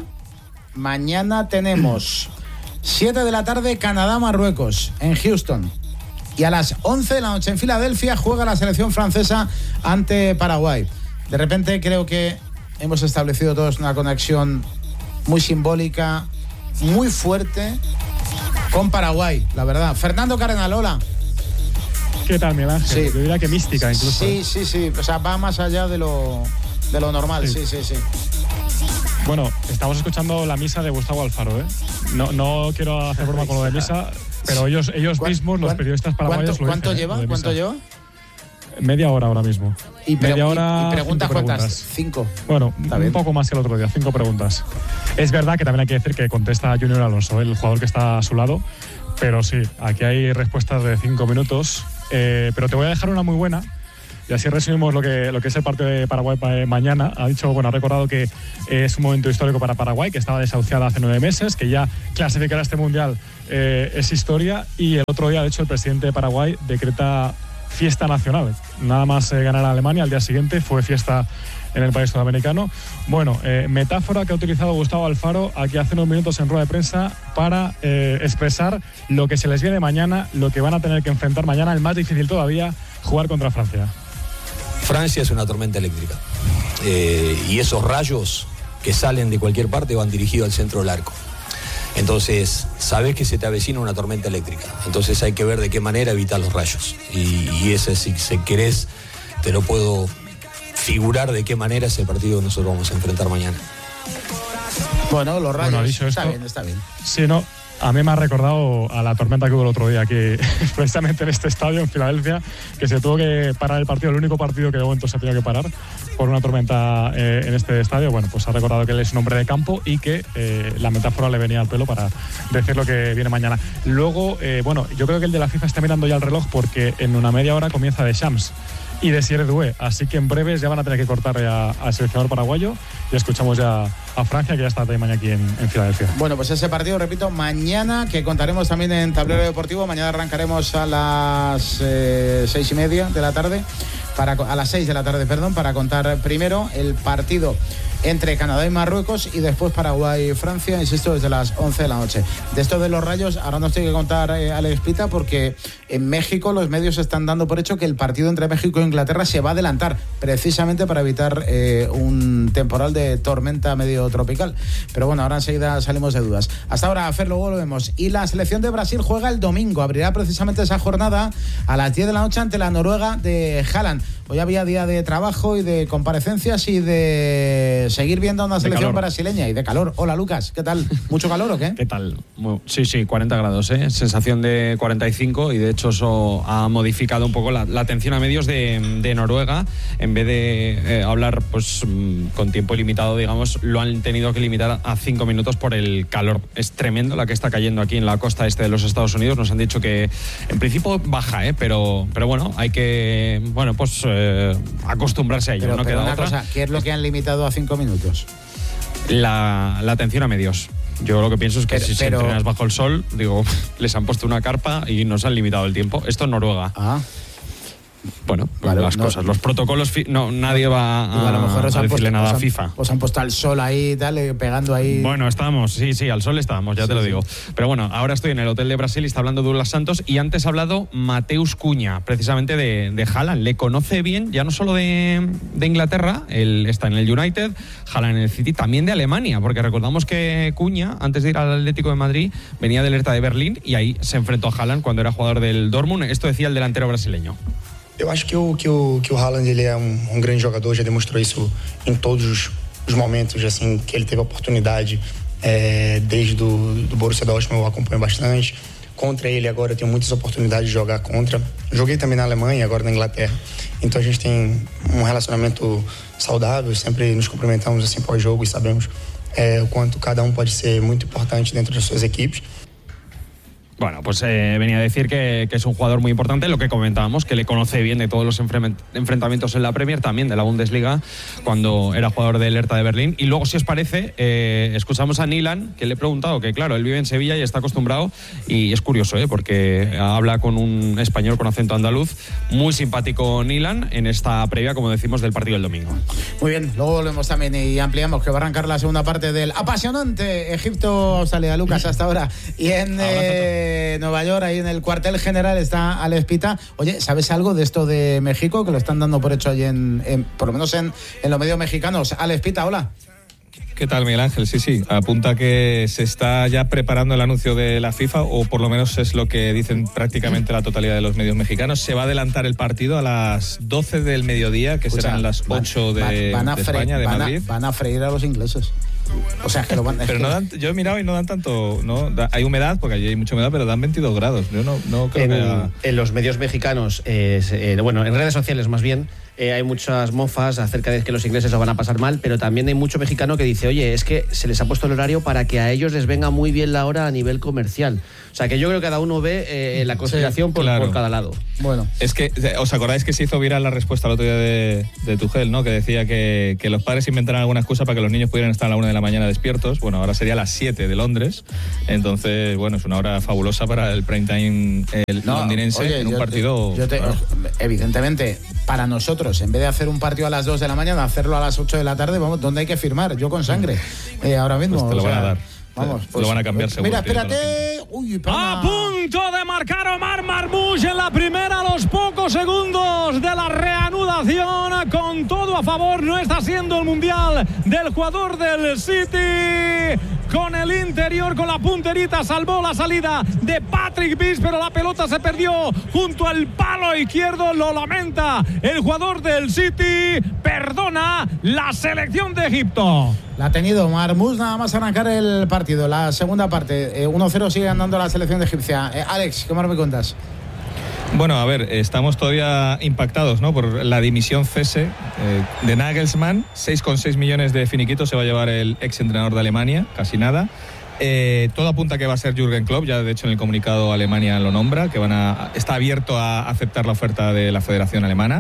mañana tenemos siete de la tarde Canadá-Marruecos en Houston. Y a las once de la noche en Filadelfia juega la selección francesa ante Paraguay. De repente creo que hemos establecido todos una conexión muy simbólica, muy fuerte con Paraguay, la verdad. Fernando Cardenalola. ¿Qué tal, Miguel Ángel? Sí. Yo diría que mística incluso. Sí, sí, sí. O sea, va más allá de lo, de lo normal. Sí. sí, sí, sí. Bueno, estamos escuchando la misa de Gustavo Alfaro, ¿eh? No, no quiero hacer broma con lo de misa. pero ellos, ellos mismos, los periodistas paraguayos, lo ¿Cuánto dicen, lleva? ¿eh? ¿Cuánto lleva? Media hora ahora mismo. Y, pre Media hora, y, y preguntas cinco cuántas? preguntas. Cinco. Bueno, un poco más que el otro día, cinco preguntas. Es verdad que también hay que decir que contesta Junior Alonso, el jugador que está a su lado, pero sí, aquí hay respuestas de cinco minutos. Eh, pero te voy a dejar una muy buena. Y así resumimos lo que, lo que es el partido de Paraguay mañana. Ha dicho, bueno, ha recordado que es un momento histórico para Paraguay, que estaba desahuciada hace nueve meses, que ya clasificar a este mundial eh, es historia. Y el otro día, de hecho, el presidente de Paraguay decreta fiesta nacional. Nada más eh, ganar a Alemania, al día siguiente fue fiesta en el país sudamericano. Bueno, eh, metáfora que ha utilizado Gustavo Alfaro aquí hace unos minutos en rueda de prensa para eh, expresar lo que se les viene mañana, lo que van a tener que enfrentar mañana, el más difícil todavía, jugar contra Francia. Francia es una tormenta eléctrica eh, y esos rayos que salen de cualquier parte van dirigidos al centro del arco. Entonces, sabes que se te avecina una tormenta eléctrica. Entonces hay que ver de qué manera evitar los rayos. Y, y ese, si, si querés, te lo puedo figurar de qué manera es el partido que nosotros vamos a enfrentar mañana. Bueno, los rayos. Bueno, dicho está esto, bien, está bien. Sí, no. A mí me ha recordado a la tormenta que hubo el otro día, que precisamente en este estadio, en Filadelfia, que se tuvo que parar el partido, el único partido que de momento se ha tenido que parar por una tormenta eh, en este estadio. Bueno, pues ha recordado que él es un hombre de campo y que eh, la metáfora le venía al pelo para decir lo que viene mañana. Luego, eh, bueno, yo creo que el de la FIFA está mirando ya el reloj porque en una media hora comienza Deschamps y Desiré Doué, así que en breves ya van a tener que cortar al seleccionador paraguayo y escuchamos ya a Francia, que ya está mañana aquí en, en Filadelfia. Bueno, pues ese partido, repito, mañana, que contaremos también en Tablero Deportivo. Mañana arrancaremos a las eh, seis y media de la tarde, para, a las seis de la tarde, perdón, para contar primero el partido entre Canadá y Marruecos y después Paraguay y Francia, insisto, desde las once de la noche. De esto de los rayos, ahora nos tiene que contar eh, Alex Pita, porque en México los medios están dando por hecho que el partido entre México e Inglaterra se va a adelantar, precisamente para evitar eh, un temporal de tormenta medio tropical. Pero bueno, ahora enseguida salimos de dudas. Hasta ahora, Fer, luego lo vemos. Y la selección de Brasil juega el domingo, abrirá precisamente esa jornada a las diez de la noche ante la Noruega de Haaland. Hoy había día de trabajo y de comparecencias y de seguir viendo a una selección brasileña y de calor. Hola, Lucas, ¿qué tal? ¿Mucho calor o qué? ¿Qué tal? Sí, sí, cuarenta grados, ¿eh? Sensación de cuarenta y cinco, y de hecho eso ha modificado un poco la, la atención a medios de, de Noruega. En vez de eh, hablar pues con tiempo ilimitado, digamos, lo han tenido que limitar a cinco minutos por el calor. Es tremendo la que está cayendo aquí en la costa este de los Estados Unidos. Nos han dicho que en principio baja, ¿eh? pero, pero bueno, hay que, bueno, pues Eh, acostumbrarse a ello. Pero, no pero queda una otra. cosa, ¿qué es lo que han limitado a cinco minutos? La, la atención a medios. Yo lo que pienso es que pero, si pero... se entrenas bajo el sol, digo, les han puesto una carpa y nos han limitado el tiempo. Esto en Noruega. Ah. Bueno, Vale, las no, cosas, los protocolos, fi- no, nadie va a, a lo mejor os a han decirle puesto, nada os a han, FIFA. Os han puesto al sol ahí y tal, eh, pegando ahí. Bueno, estamos, sí, sí, al sol estábamos, ya Sí, te lo sí. digo. Pero bueno, ahora estoy en el hotel de Brasil y está hablando Douglas Santos, y antes ha hablado Mateus Cunha, precisamente de, de Haaland. Le conoce bien, ya no solo de, de Inglaterra, él está en el United, Haaland en el City, también de Alemania, porque recordamos que Cunha, antes de ir al Atlético de Madrid, venía del Hertha de Berlín y ahí se enfrentó a Haaland cuando era jugador del Dortmund. Esto decía el delantero brasileño. Eu acho que o, que o, que o Haaland ele é um, um grande jogador, já demonstrou isso em todos os, os momentos assim, que ele teve a oportunidade, é, desde do, do Borussia Dortmund eu acompanho bastante. Contra ele agora eu tenho muitas oportunidades de jogar contra. Joguei também na Alemanha, agora na Inglaterra. Então a gente tem um relacionamento saudável, sempre nos cumprimentamos assim pós-jogo e sabemos é, o quanto cada um pode ser muito importante dentro das suas equipes. Bueno, pues eh, venía a decir que, que es un jugador muy importante, lo que comentábamos, que le conoce bien de todos los enfren- enfrentamientos en la Premier, también de la Bundesliga, cuando era jugador del Hertha de Berlín. Y luego, si os parece, eh, escuchamos a Nilan, que le he preguntado, que claro, él vive en Sevilla y está acostumbrado, y es curioso, ¿eh? porque habla con un español con acento andaluz, muy simpático Nilan, en esta previa, como decimos, del partido del domingo. Muy bien, luego volvemos también y ampliamos, que va a arrancar la segunda parte del apasionante Egipto-Australia. Lucas, hasta ahora. Y en eh, Nueva York, ahí en el cuartel general, está Alex Pita. Oye, ¿sabes algo de esto de México? Que lo están dando por hecho allí, en, en por lo menos en, en los medios mexicanos. Alex Pita, hola. ¿Qué tal, Miguel Ángel? Sí, sí, apunta que se está ya preparando el anuncio de la FIFA, o por lo menos es lo que dicen prácticamente la totalidad de los medios mexicanos. Se va a adelantar el partido a las doce del mediodía, que Escucha, serán las ocho de, van, van a de fre- España, de van Madrid. A, van a freír a los ingleses. O sea, que lo van. Pero no dan, yo he mirado y no dan tanto. No, da, hay humedad, porque allí hay mucha humedad, pero dan veintidós grados. Yo no, no creo en, que haya... en los medios mexicanos, eh, eh, bueno, en redes sociales más bien, eh, hay muchas mofas acerca de que los ingleses lo van a pasar mal, pero también hay mucho mexicano que dice, oye, es que se les ha puesto el horario para que a ellos les venga muy bien la hora a nivel comercial. O sea, que yo creo que cada uno ve eh, la conspiración sí, por, claro. por cada lado. Bueno. Es que, ¿os acordáis que se hizo viral la respuesta el otro día de, de Tuchel, ¿no? Que decía que, que los padres inventaran alguna excusa para que los niños pudieran estar a la una de la mañana despiertos. Bueno, ahora sería a las siete de Londres. Entonces, bueno, es una hora fabulosa para el prime time el no, londinense oye, en un yo partido. Te, yo te, bueno. Evidentemente, para nosotros, en vez de hacer un partido a las dos de la mañana, hacerlo a las ocho de la tarde, vamos, ¿dónde hay que firmar? Yo con sangre. Eh, ahora mismo. Pues te lo o sea, van a dar. Vamos, pues, lo van a cambiar seguro. Mira, espérate. Uy, a punto de marcar Omar Marmoush en la primera, a los pocos segundos de la reanudación, con todo a favor. No está siendo el mundial del jugador del City. Con el interior, con la punterita, salvó la salida de Patrick Bis, pero la pelota se perdió junto al palo izquierdo. Lo lamenta el jugador del City. Perdona la selección de Egipto. La ha tenido Marmoush nada más arrancar el partido. La segunda parte, eh, uno cero sigue andando la selección de Egipcia. Eh, Alex, ¿qué más me cuentas? Bueno, a ver, estamos todavía impactados, ¿no? Por la dimisión cese eh, de Nagelsmann. seis coma seis millones de finiquitos se va a llevar el ex entrenador de Alemania, casi nada. Eh, todo apunta que va a ser Jürgen Klopp, ya de hecho en el comunicado Alemania lo nombra, que van a, está abierto a aceptar la oferta de la Federación Alemana.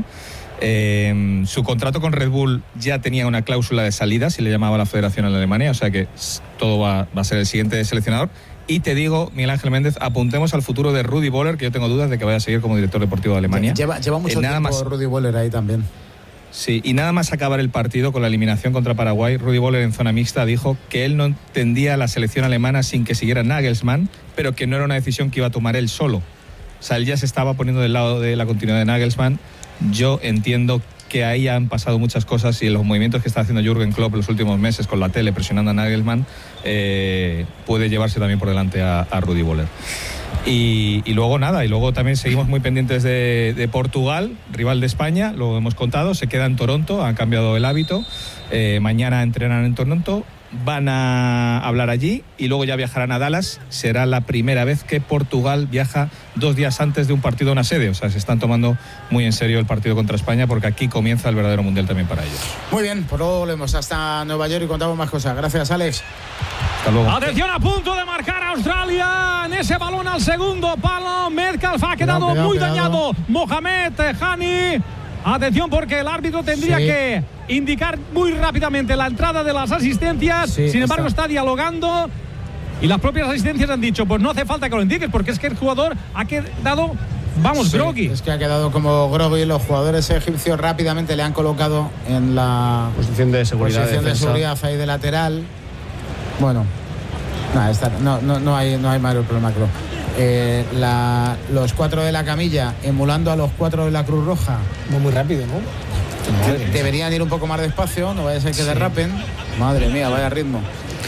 Eh, su contrato con Red Bull ya tenía una cláusula de salida, si le llamaba la Federación en Alemania, o sea que todo va, va a ser el siguiente seleccionador. Y te digo, Miguel Ángel Méndez, apuntemos al futuro de Rudi Völler, que yo tengo dudas de que vaya a seguir como director deportivo de Alemania. Lleva, lleva mucho eh, nada tiempo más, Rudi Völler ahí también. Sí, y nada más acabar el partido con la eliminación contra Paraguay, Rudi Völler en zona mixta dijo que él no entendía la selección alemana sin que siguiera Nagelsmann, pero que no era una decisión que iba a tomar él solo. O sea, él ya se estaba poniendo del lado de la continuidad de Nagelsmann. Yo entiendo que ahí han pasado muchas cosas y los movimientos que está haciendo Jürgen Klopp los últimos meses con la tele presionando a Nagelsmann eh, puede llevarse también por delante a, a Rudi Völler. Y, y luego nada, y luego también seguimos muy pendientes de, de Portugal, rival de España, lo hemos contado, se queda en Toronto, han cambiado el hábito, eh, mañana entrenan en Toronto, van a hablar allí y luego ya viajarán a Dallas. Será la primera vez que Portugal viaja dos días antes de un partido a una sede, o sea, se están tomando muy en serio el partido contra España porque aquí comienza el verdadero mundial también para ellos. Muy bien, por luego volvemos hasta Nueva York y contamos más cosas. Gracias, Alex. Hasta luego. Atención, a punto de marcar Australia en ese balón al segundo palo. Metcalf ha quedado cuidado, muy cuidado. dañado. Mohamed Hani. Atención porque el árbitro tendría sí. que indicar muy rápidamente la entrada de las asistencias. Sí, Sin embargo, está. está dialogando y las propias asistencias han dicho, pues no hace falta que lo indiques porque es que el jugador ha quedado, vamos, sí, groggy. Es que ha quedado como groggy. Los jugadores egipcios rápidamente le han colocado en la posición de seguridad, posición de, de seguridad ahí de lateral. Bueno, nada, está, no, no, no, hay, no hay mayor problema, creo. Eh, la, los cuatro de la camilla emulando a los cuatro de la Cruz Roja. No muy rápido, ¿no? Madre Deberían ir un poco más despacio, no vaya a ser que sí. derrapen. Madre mía, vaya ritmo.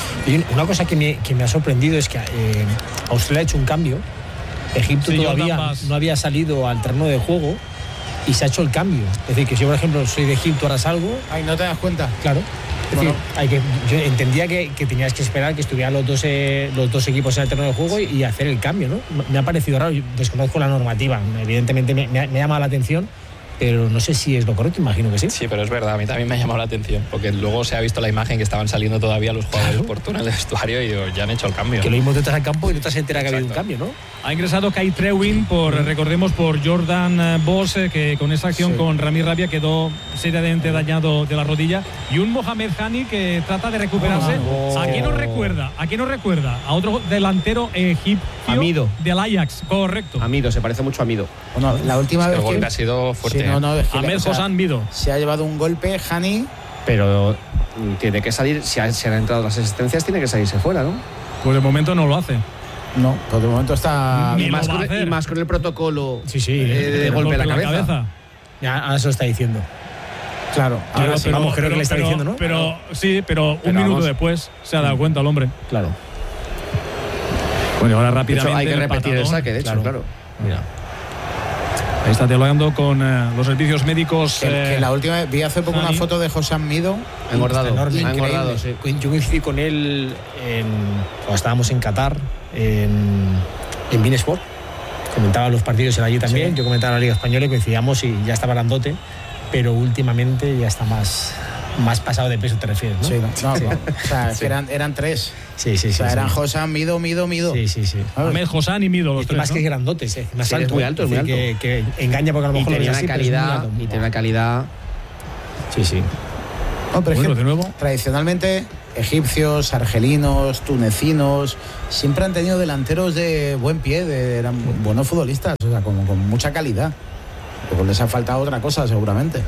Y una cosa que me, que me ha sorprendido es que eh, Australia ha hecho un cambio. Egipto sí, todavía no había salido al terreno de juego y se ha hecho el cambio. Es decir, que si yo, por ejemplo, soy de Egipto, ahora salgo. Ay, ¿no te das cuenta? Claro. Es bueno. decir, hay que, yo entendía que, que tenías que esperar que estuvieran los dos, eh, los dos equipos en el terreno de juego y, y hacer el cambio, ¿no? Me ha parecido raro, yo desconozco la normativa, evidentemente me, me, ha, me ha llamado la atención, pero no sé si es lo correcto, imagino que sí. Sí, pero es verdad, a mí también me ha llamado la atención, porque luego se ha visto la imagen que estaban saliendo todavía los jugadores claro. por túnel de vestuario y digo, ya han hecho el cambio. Que lo mismo te estás al campo y no te has enterado que ha habido un cambio, ¿no? Ha ingresado Kai Trewin, por, recordemos, por Jordan Boss, que con esa acción sí. con Rami Rabia quedó seriamente dañado de la rodilla, y un Mohamed Hani que trata de recuperarse. Oh, ¿A quién nos recuerda? ¿A quién nos recuerda? A otro delantero egipcio Amido. del Ajax, correcto. Amido, se parece mucho a Amido. Bueno, la última es que vez el golpe que... ha sido fuerte. Sí, no, no, es que Ahmed Hossam Mido. Se ha llevado un golpe, Hani. Pero tiene que salir, si, ha, si han entrado las asistencias, tiene que salirse fuera, ¿no? Pues de momento no lo hace. No, pues de momento está... Y más, con, y más con el protocolo sí, sí, eh, de, de golpe en la cabeza. la cabeza. Ya, ahora se lo está diciendo. Claro, ahora pero, sí, pero, vamos, creo pero, que le está pero, diciendo, ¿no? Pero sí, pero, pero un minuto vamos. después se ha dado cuenta el hombre. Claro. Bueno, ahora rápidamente. De hecho, hay que repetir el saque, de hecho, claro. claro. Mira. Ahí está dialogando con eh, los servicios médicos. Que, eh, que la última vez vi hace poco una foto de José Mido. Engordado, enorme, ha engordado, sí. Yo coincidí con él en, cuando estábamos en Qatar, en, en Bein Sport. Comentaba los partidos él allí también, sí. Yo comentaba la Liga Española y coincidíamos y ya estaba grandote, pero últimamente ya está más, más pasado de peso, te refieres, ¿no? Sí, no, no, no. O sea, sí. eran, eran tres. Sí, sí, sí. O sea, sí, eran sí. José, Mido, Mido, Mido. Sí, sí, sí. Ahmed, José y Mido, los y tres, más ¿no? que grandotes, eh. Más Sí, alto, es muy alto, es muy alto. Que, que engaña porque a lo mejor y lo tenía ves una así, pero es muy calidad, alto. y tiene una calidad. Sí, sí. No, pero Bueno, es que de nuevo. tradicionalmente egipcios, argelinos, tunecinos siempre han tenido delanteros de buen pie, de, eran buenos futbolistas, o sea, con, con mucha calidad. Luego les ha faltado otra cosa seguramente.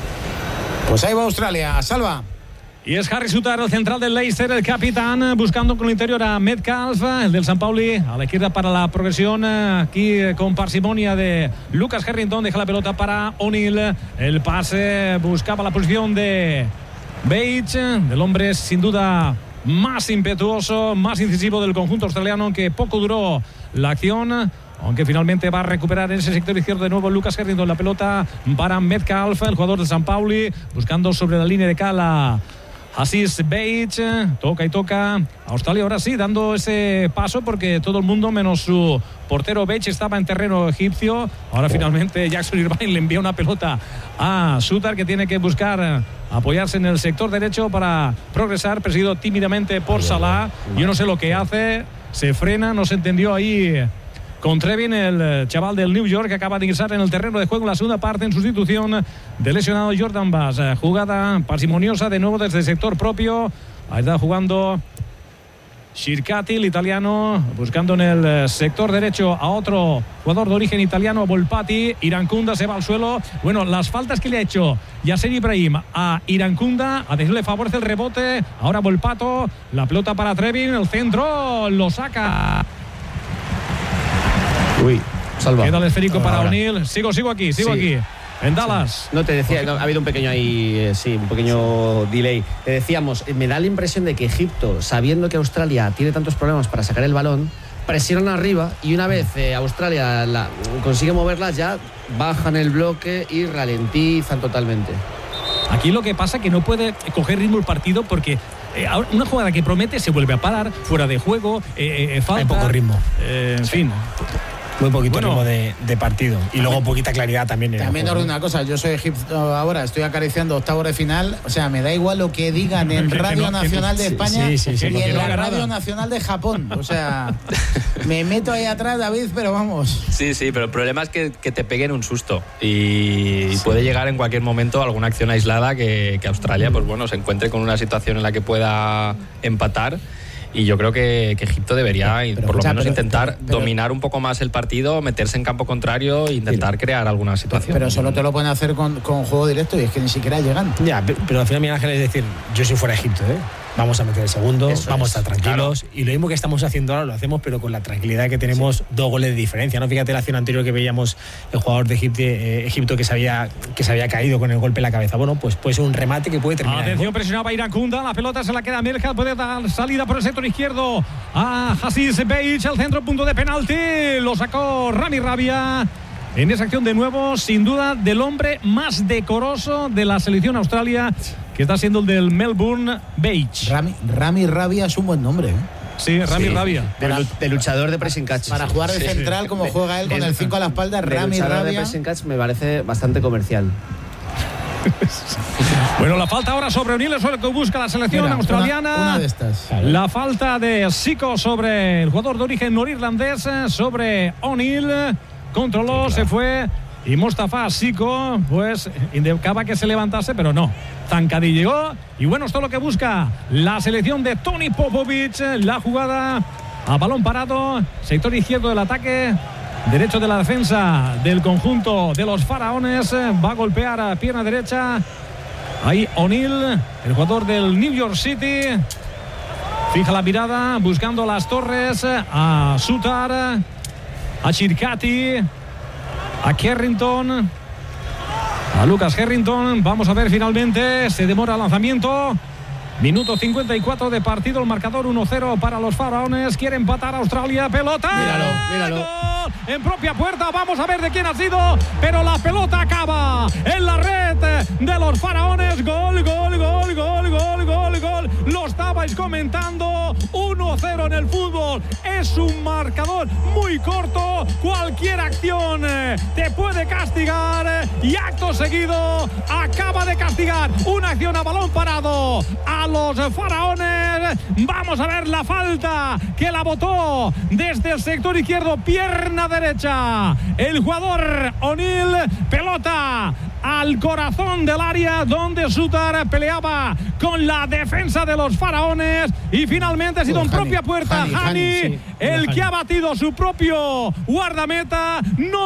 Pues ahí va Australia, Salva. Y es Harry Suter, el central del Leicester, el capitán, buscando con el interior a Metcalf, el del San Pauli, a la izquierda para la progresión, aquí con parsimonia de Lucas Harrington, deja la pelota para O'Neill, el pase buscaba la posición de Bates, del hombre sin duda más impetuoso, más incisivo del conjunto australiano, aunque poco duró la acción. Aunque finalmente va a recuperar en ese sector izquierdo de nuevo Lucas Harrington, la pelota para Metcalf, el jugador de San Pauli, buscando sobre la línea de cala Asís Bates, toca y toca. Australia ahora sí, dando ese paso porque todo el mundo, menos su portero Bates, estaba en terreno egipcio. Ahora oh. finalmente Jackson Irvine le envía una pelota a Suter, que tiene que buscar apoyarse en el sector derecho para progresar, presidido tímidamente por Salah. Yo no sé lo que hace, se frena, no se entendió ahí con Trevin, el chaval del New York, que acaba de ingresar en el terreno de juego en la segunda parte en sustitución del lesionado Jordan Bass. Jugada parsimoniosa de nuevo desde el sector propio. Ahí está jugando Shirkati, el italiano, buscando en el sector derecho a otro jugador de origen italiano, Volpati. Irankunda se va al suelo. Bueno, las faltas que le ha hecho Yasser Ibrahim a Irankunda, a decirle favorece el rebote. Ahora Volpato, la pelota para Trevin, el centro, lo saca. Uy, Salva. Queda el esférico para Ahora. O'Neill. Sigo, sigo aquí, sigo Sí. aquí. En Dallas. No te decía, no, ha habido un pequeño ahí, eh, sí, un pequeño delay. Te decíamos, eh, me da la impresión de que Egipto, sabiendo que Australia tiene tantos problemas para sacar el balón, presionan arriba y una vez eh, Australia la, consigue moverla, ya bajan el bloque y ralentizan totalmente. Aquí lo que pasa es que no puede coger ritmo el partido porque eh, una jugada que promete se vuelve a parar, fuera de juego, eh, eh, falta. Hay poco ritmo. Eh, en fin. Muy poquito Bueno, ritmo de, de partido. Y luego poquita claridad también. En También el os juego. digo una cosa, yo soy egipcio ahora, estoy acariciando octavos de final, o sea, me da igual lo que digan en Que- que Radio no- que- Nacional de sí, España sí, sí, sí, y porque en no la haga Radio nada. Nacional de Japón, o sea, me meto ahí atrás, David, pero vamos. Sí, sí, pero el problema es que, que te peguen un susto y sí. puede llegar en cualquier momento alguna acción aislada que, que Australia, pues bueno, se encuentre con una situación en la que pueda empatar. Y yo creo que, que Egipto debería, Pero, por lo escucha, menos, pero- intentar pero- pero- dominar un poco más el partido, meterse en campo contrario e intentar crear alguna situación. Pero solo te lo pueden hacer con, con juego directo y es que ni siquiera llegan. Ya, pe- pero al final Miguel Ángel es decir, yo si fuera Egipto, ¿eh? Vamos a meter el segundo, Eso vamos es, a estar tranquilos. Y lo mismo que estamos haciendo ahora lo hacemos, pero con la tranquilidad que tenemos, sí. dos goles de diferencia. ¿No? Fíjate la acción anterior que veíamos el jugador de Egipto, eh, Egipto que, se había, que se había caído con el golpe en la cabeza. Bueno, pues puede ser un remate que puede terminar. Atención, presionaba Irankunda, la pelota se la queda a Merkel, puede dar salida por el sector izquierdo a Asís Bates, el centro, punto de penalti, lo sacó Rami Rabia. En esa acción de nuevo, sin duda, del hombre más decoroso de la selección Australia, que está siendo el del Melbourne Bates. Rami, Rami Rabia es un buen nombre, ¿eh? Sí, Rami Sí. Rabia. De, lu- de luchador de pressing catch. Para jugar de Sí. central como De- juega él con de- el cinco a la espalda, de Rami luchador de Rabia. pressing catch me parece bastante comercial. Bueno, la falta ahora sobre O'Neill, eso es lo que busca la selección Mira, australiana. Una, una de estas. La falta de Sico sobre el jugador de origen norirlandés, sobre O'Neill. Controló, sí, claro. Se fue. Y Mostafa Sico, pues, indicaba que se levantase, pero no. Zancadí llegó. Y bueno, esto es lo que busca la selección de Toni Popovic. La jugada a balón parado. Sector izquierdo del ataque. Derecho de la defensa del conjunto de los faraones. Va a golpear a pierna derecha. Ahí O'Neill, el jugador del New York City. Fija la mirada, buscando las torres. A Suter, a Chircati, a Carrington, a Lucas Carrington. Vamos a ver finalmente. Se demora el lanzamiento. Minuto cincuenta y cuatro de partido. El marcador uno cero para los faraones. Quiere empatar a Australia. Pelota. Míralo, míralo. en propia puerta. Vamos a ver de quién ha sido, pero la pelota acaba en la red de los faraones. Gol, gol, gol, gol, gol, gol, gol. Lo estabais comentando. uno cero en el fútbol. Es un marcador muy corto. Cualquier acción te puede castigar. Y acto seguido acaba de castigar una acción a balón parado a los faraones. Vamos a ver la falta que la botó desde el sector izquierdo, pierna derecha. El jugador O'Neill, pelota al corazón del área donde Sutar peleaba con la defensa de los faraones y finalmente ha sido en propia puerta Hani, el que ha batido su propio guardameta. No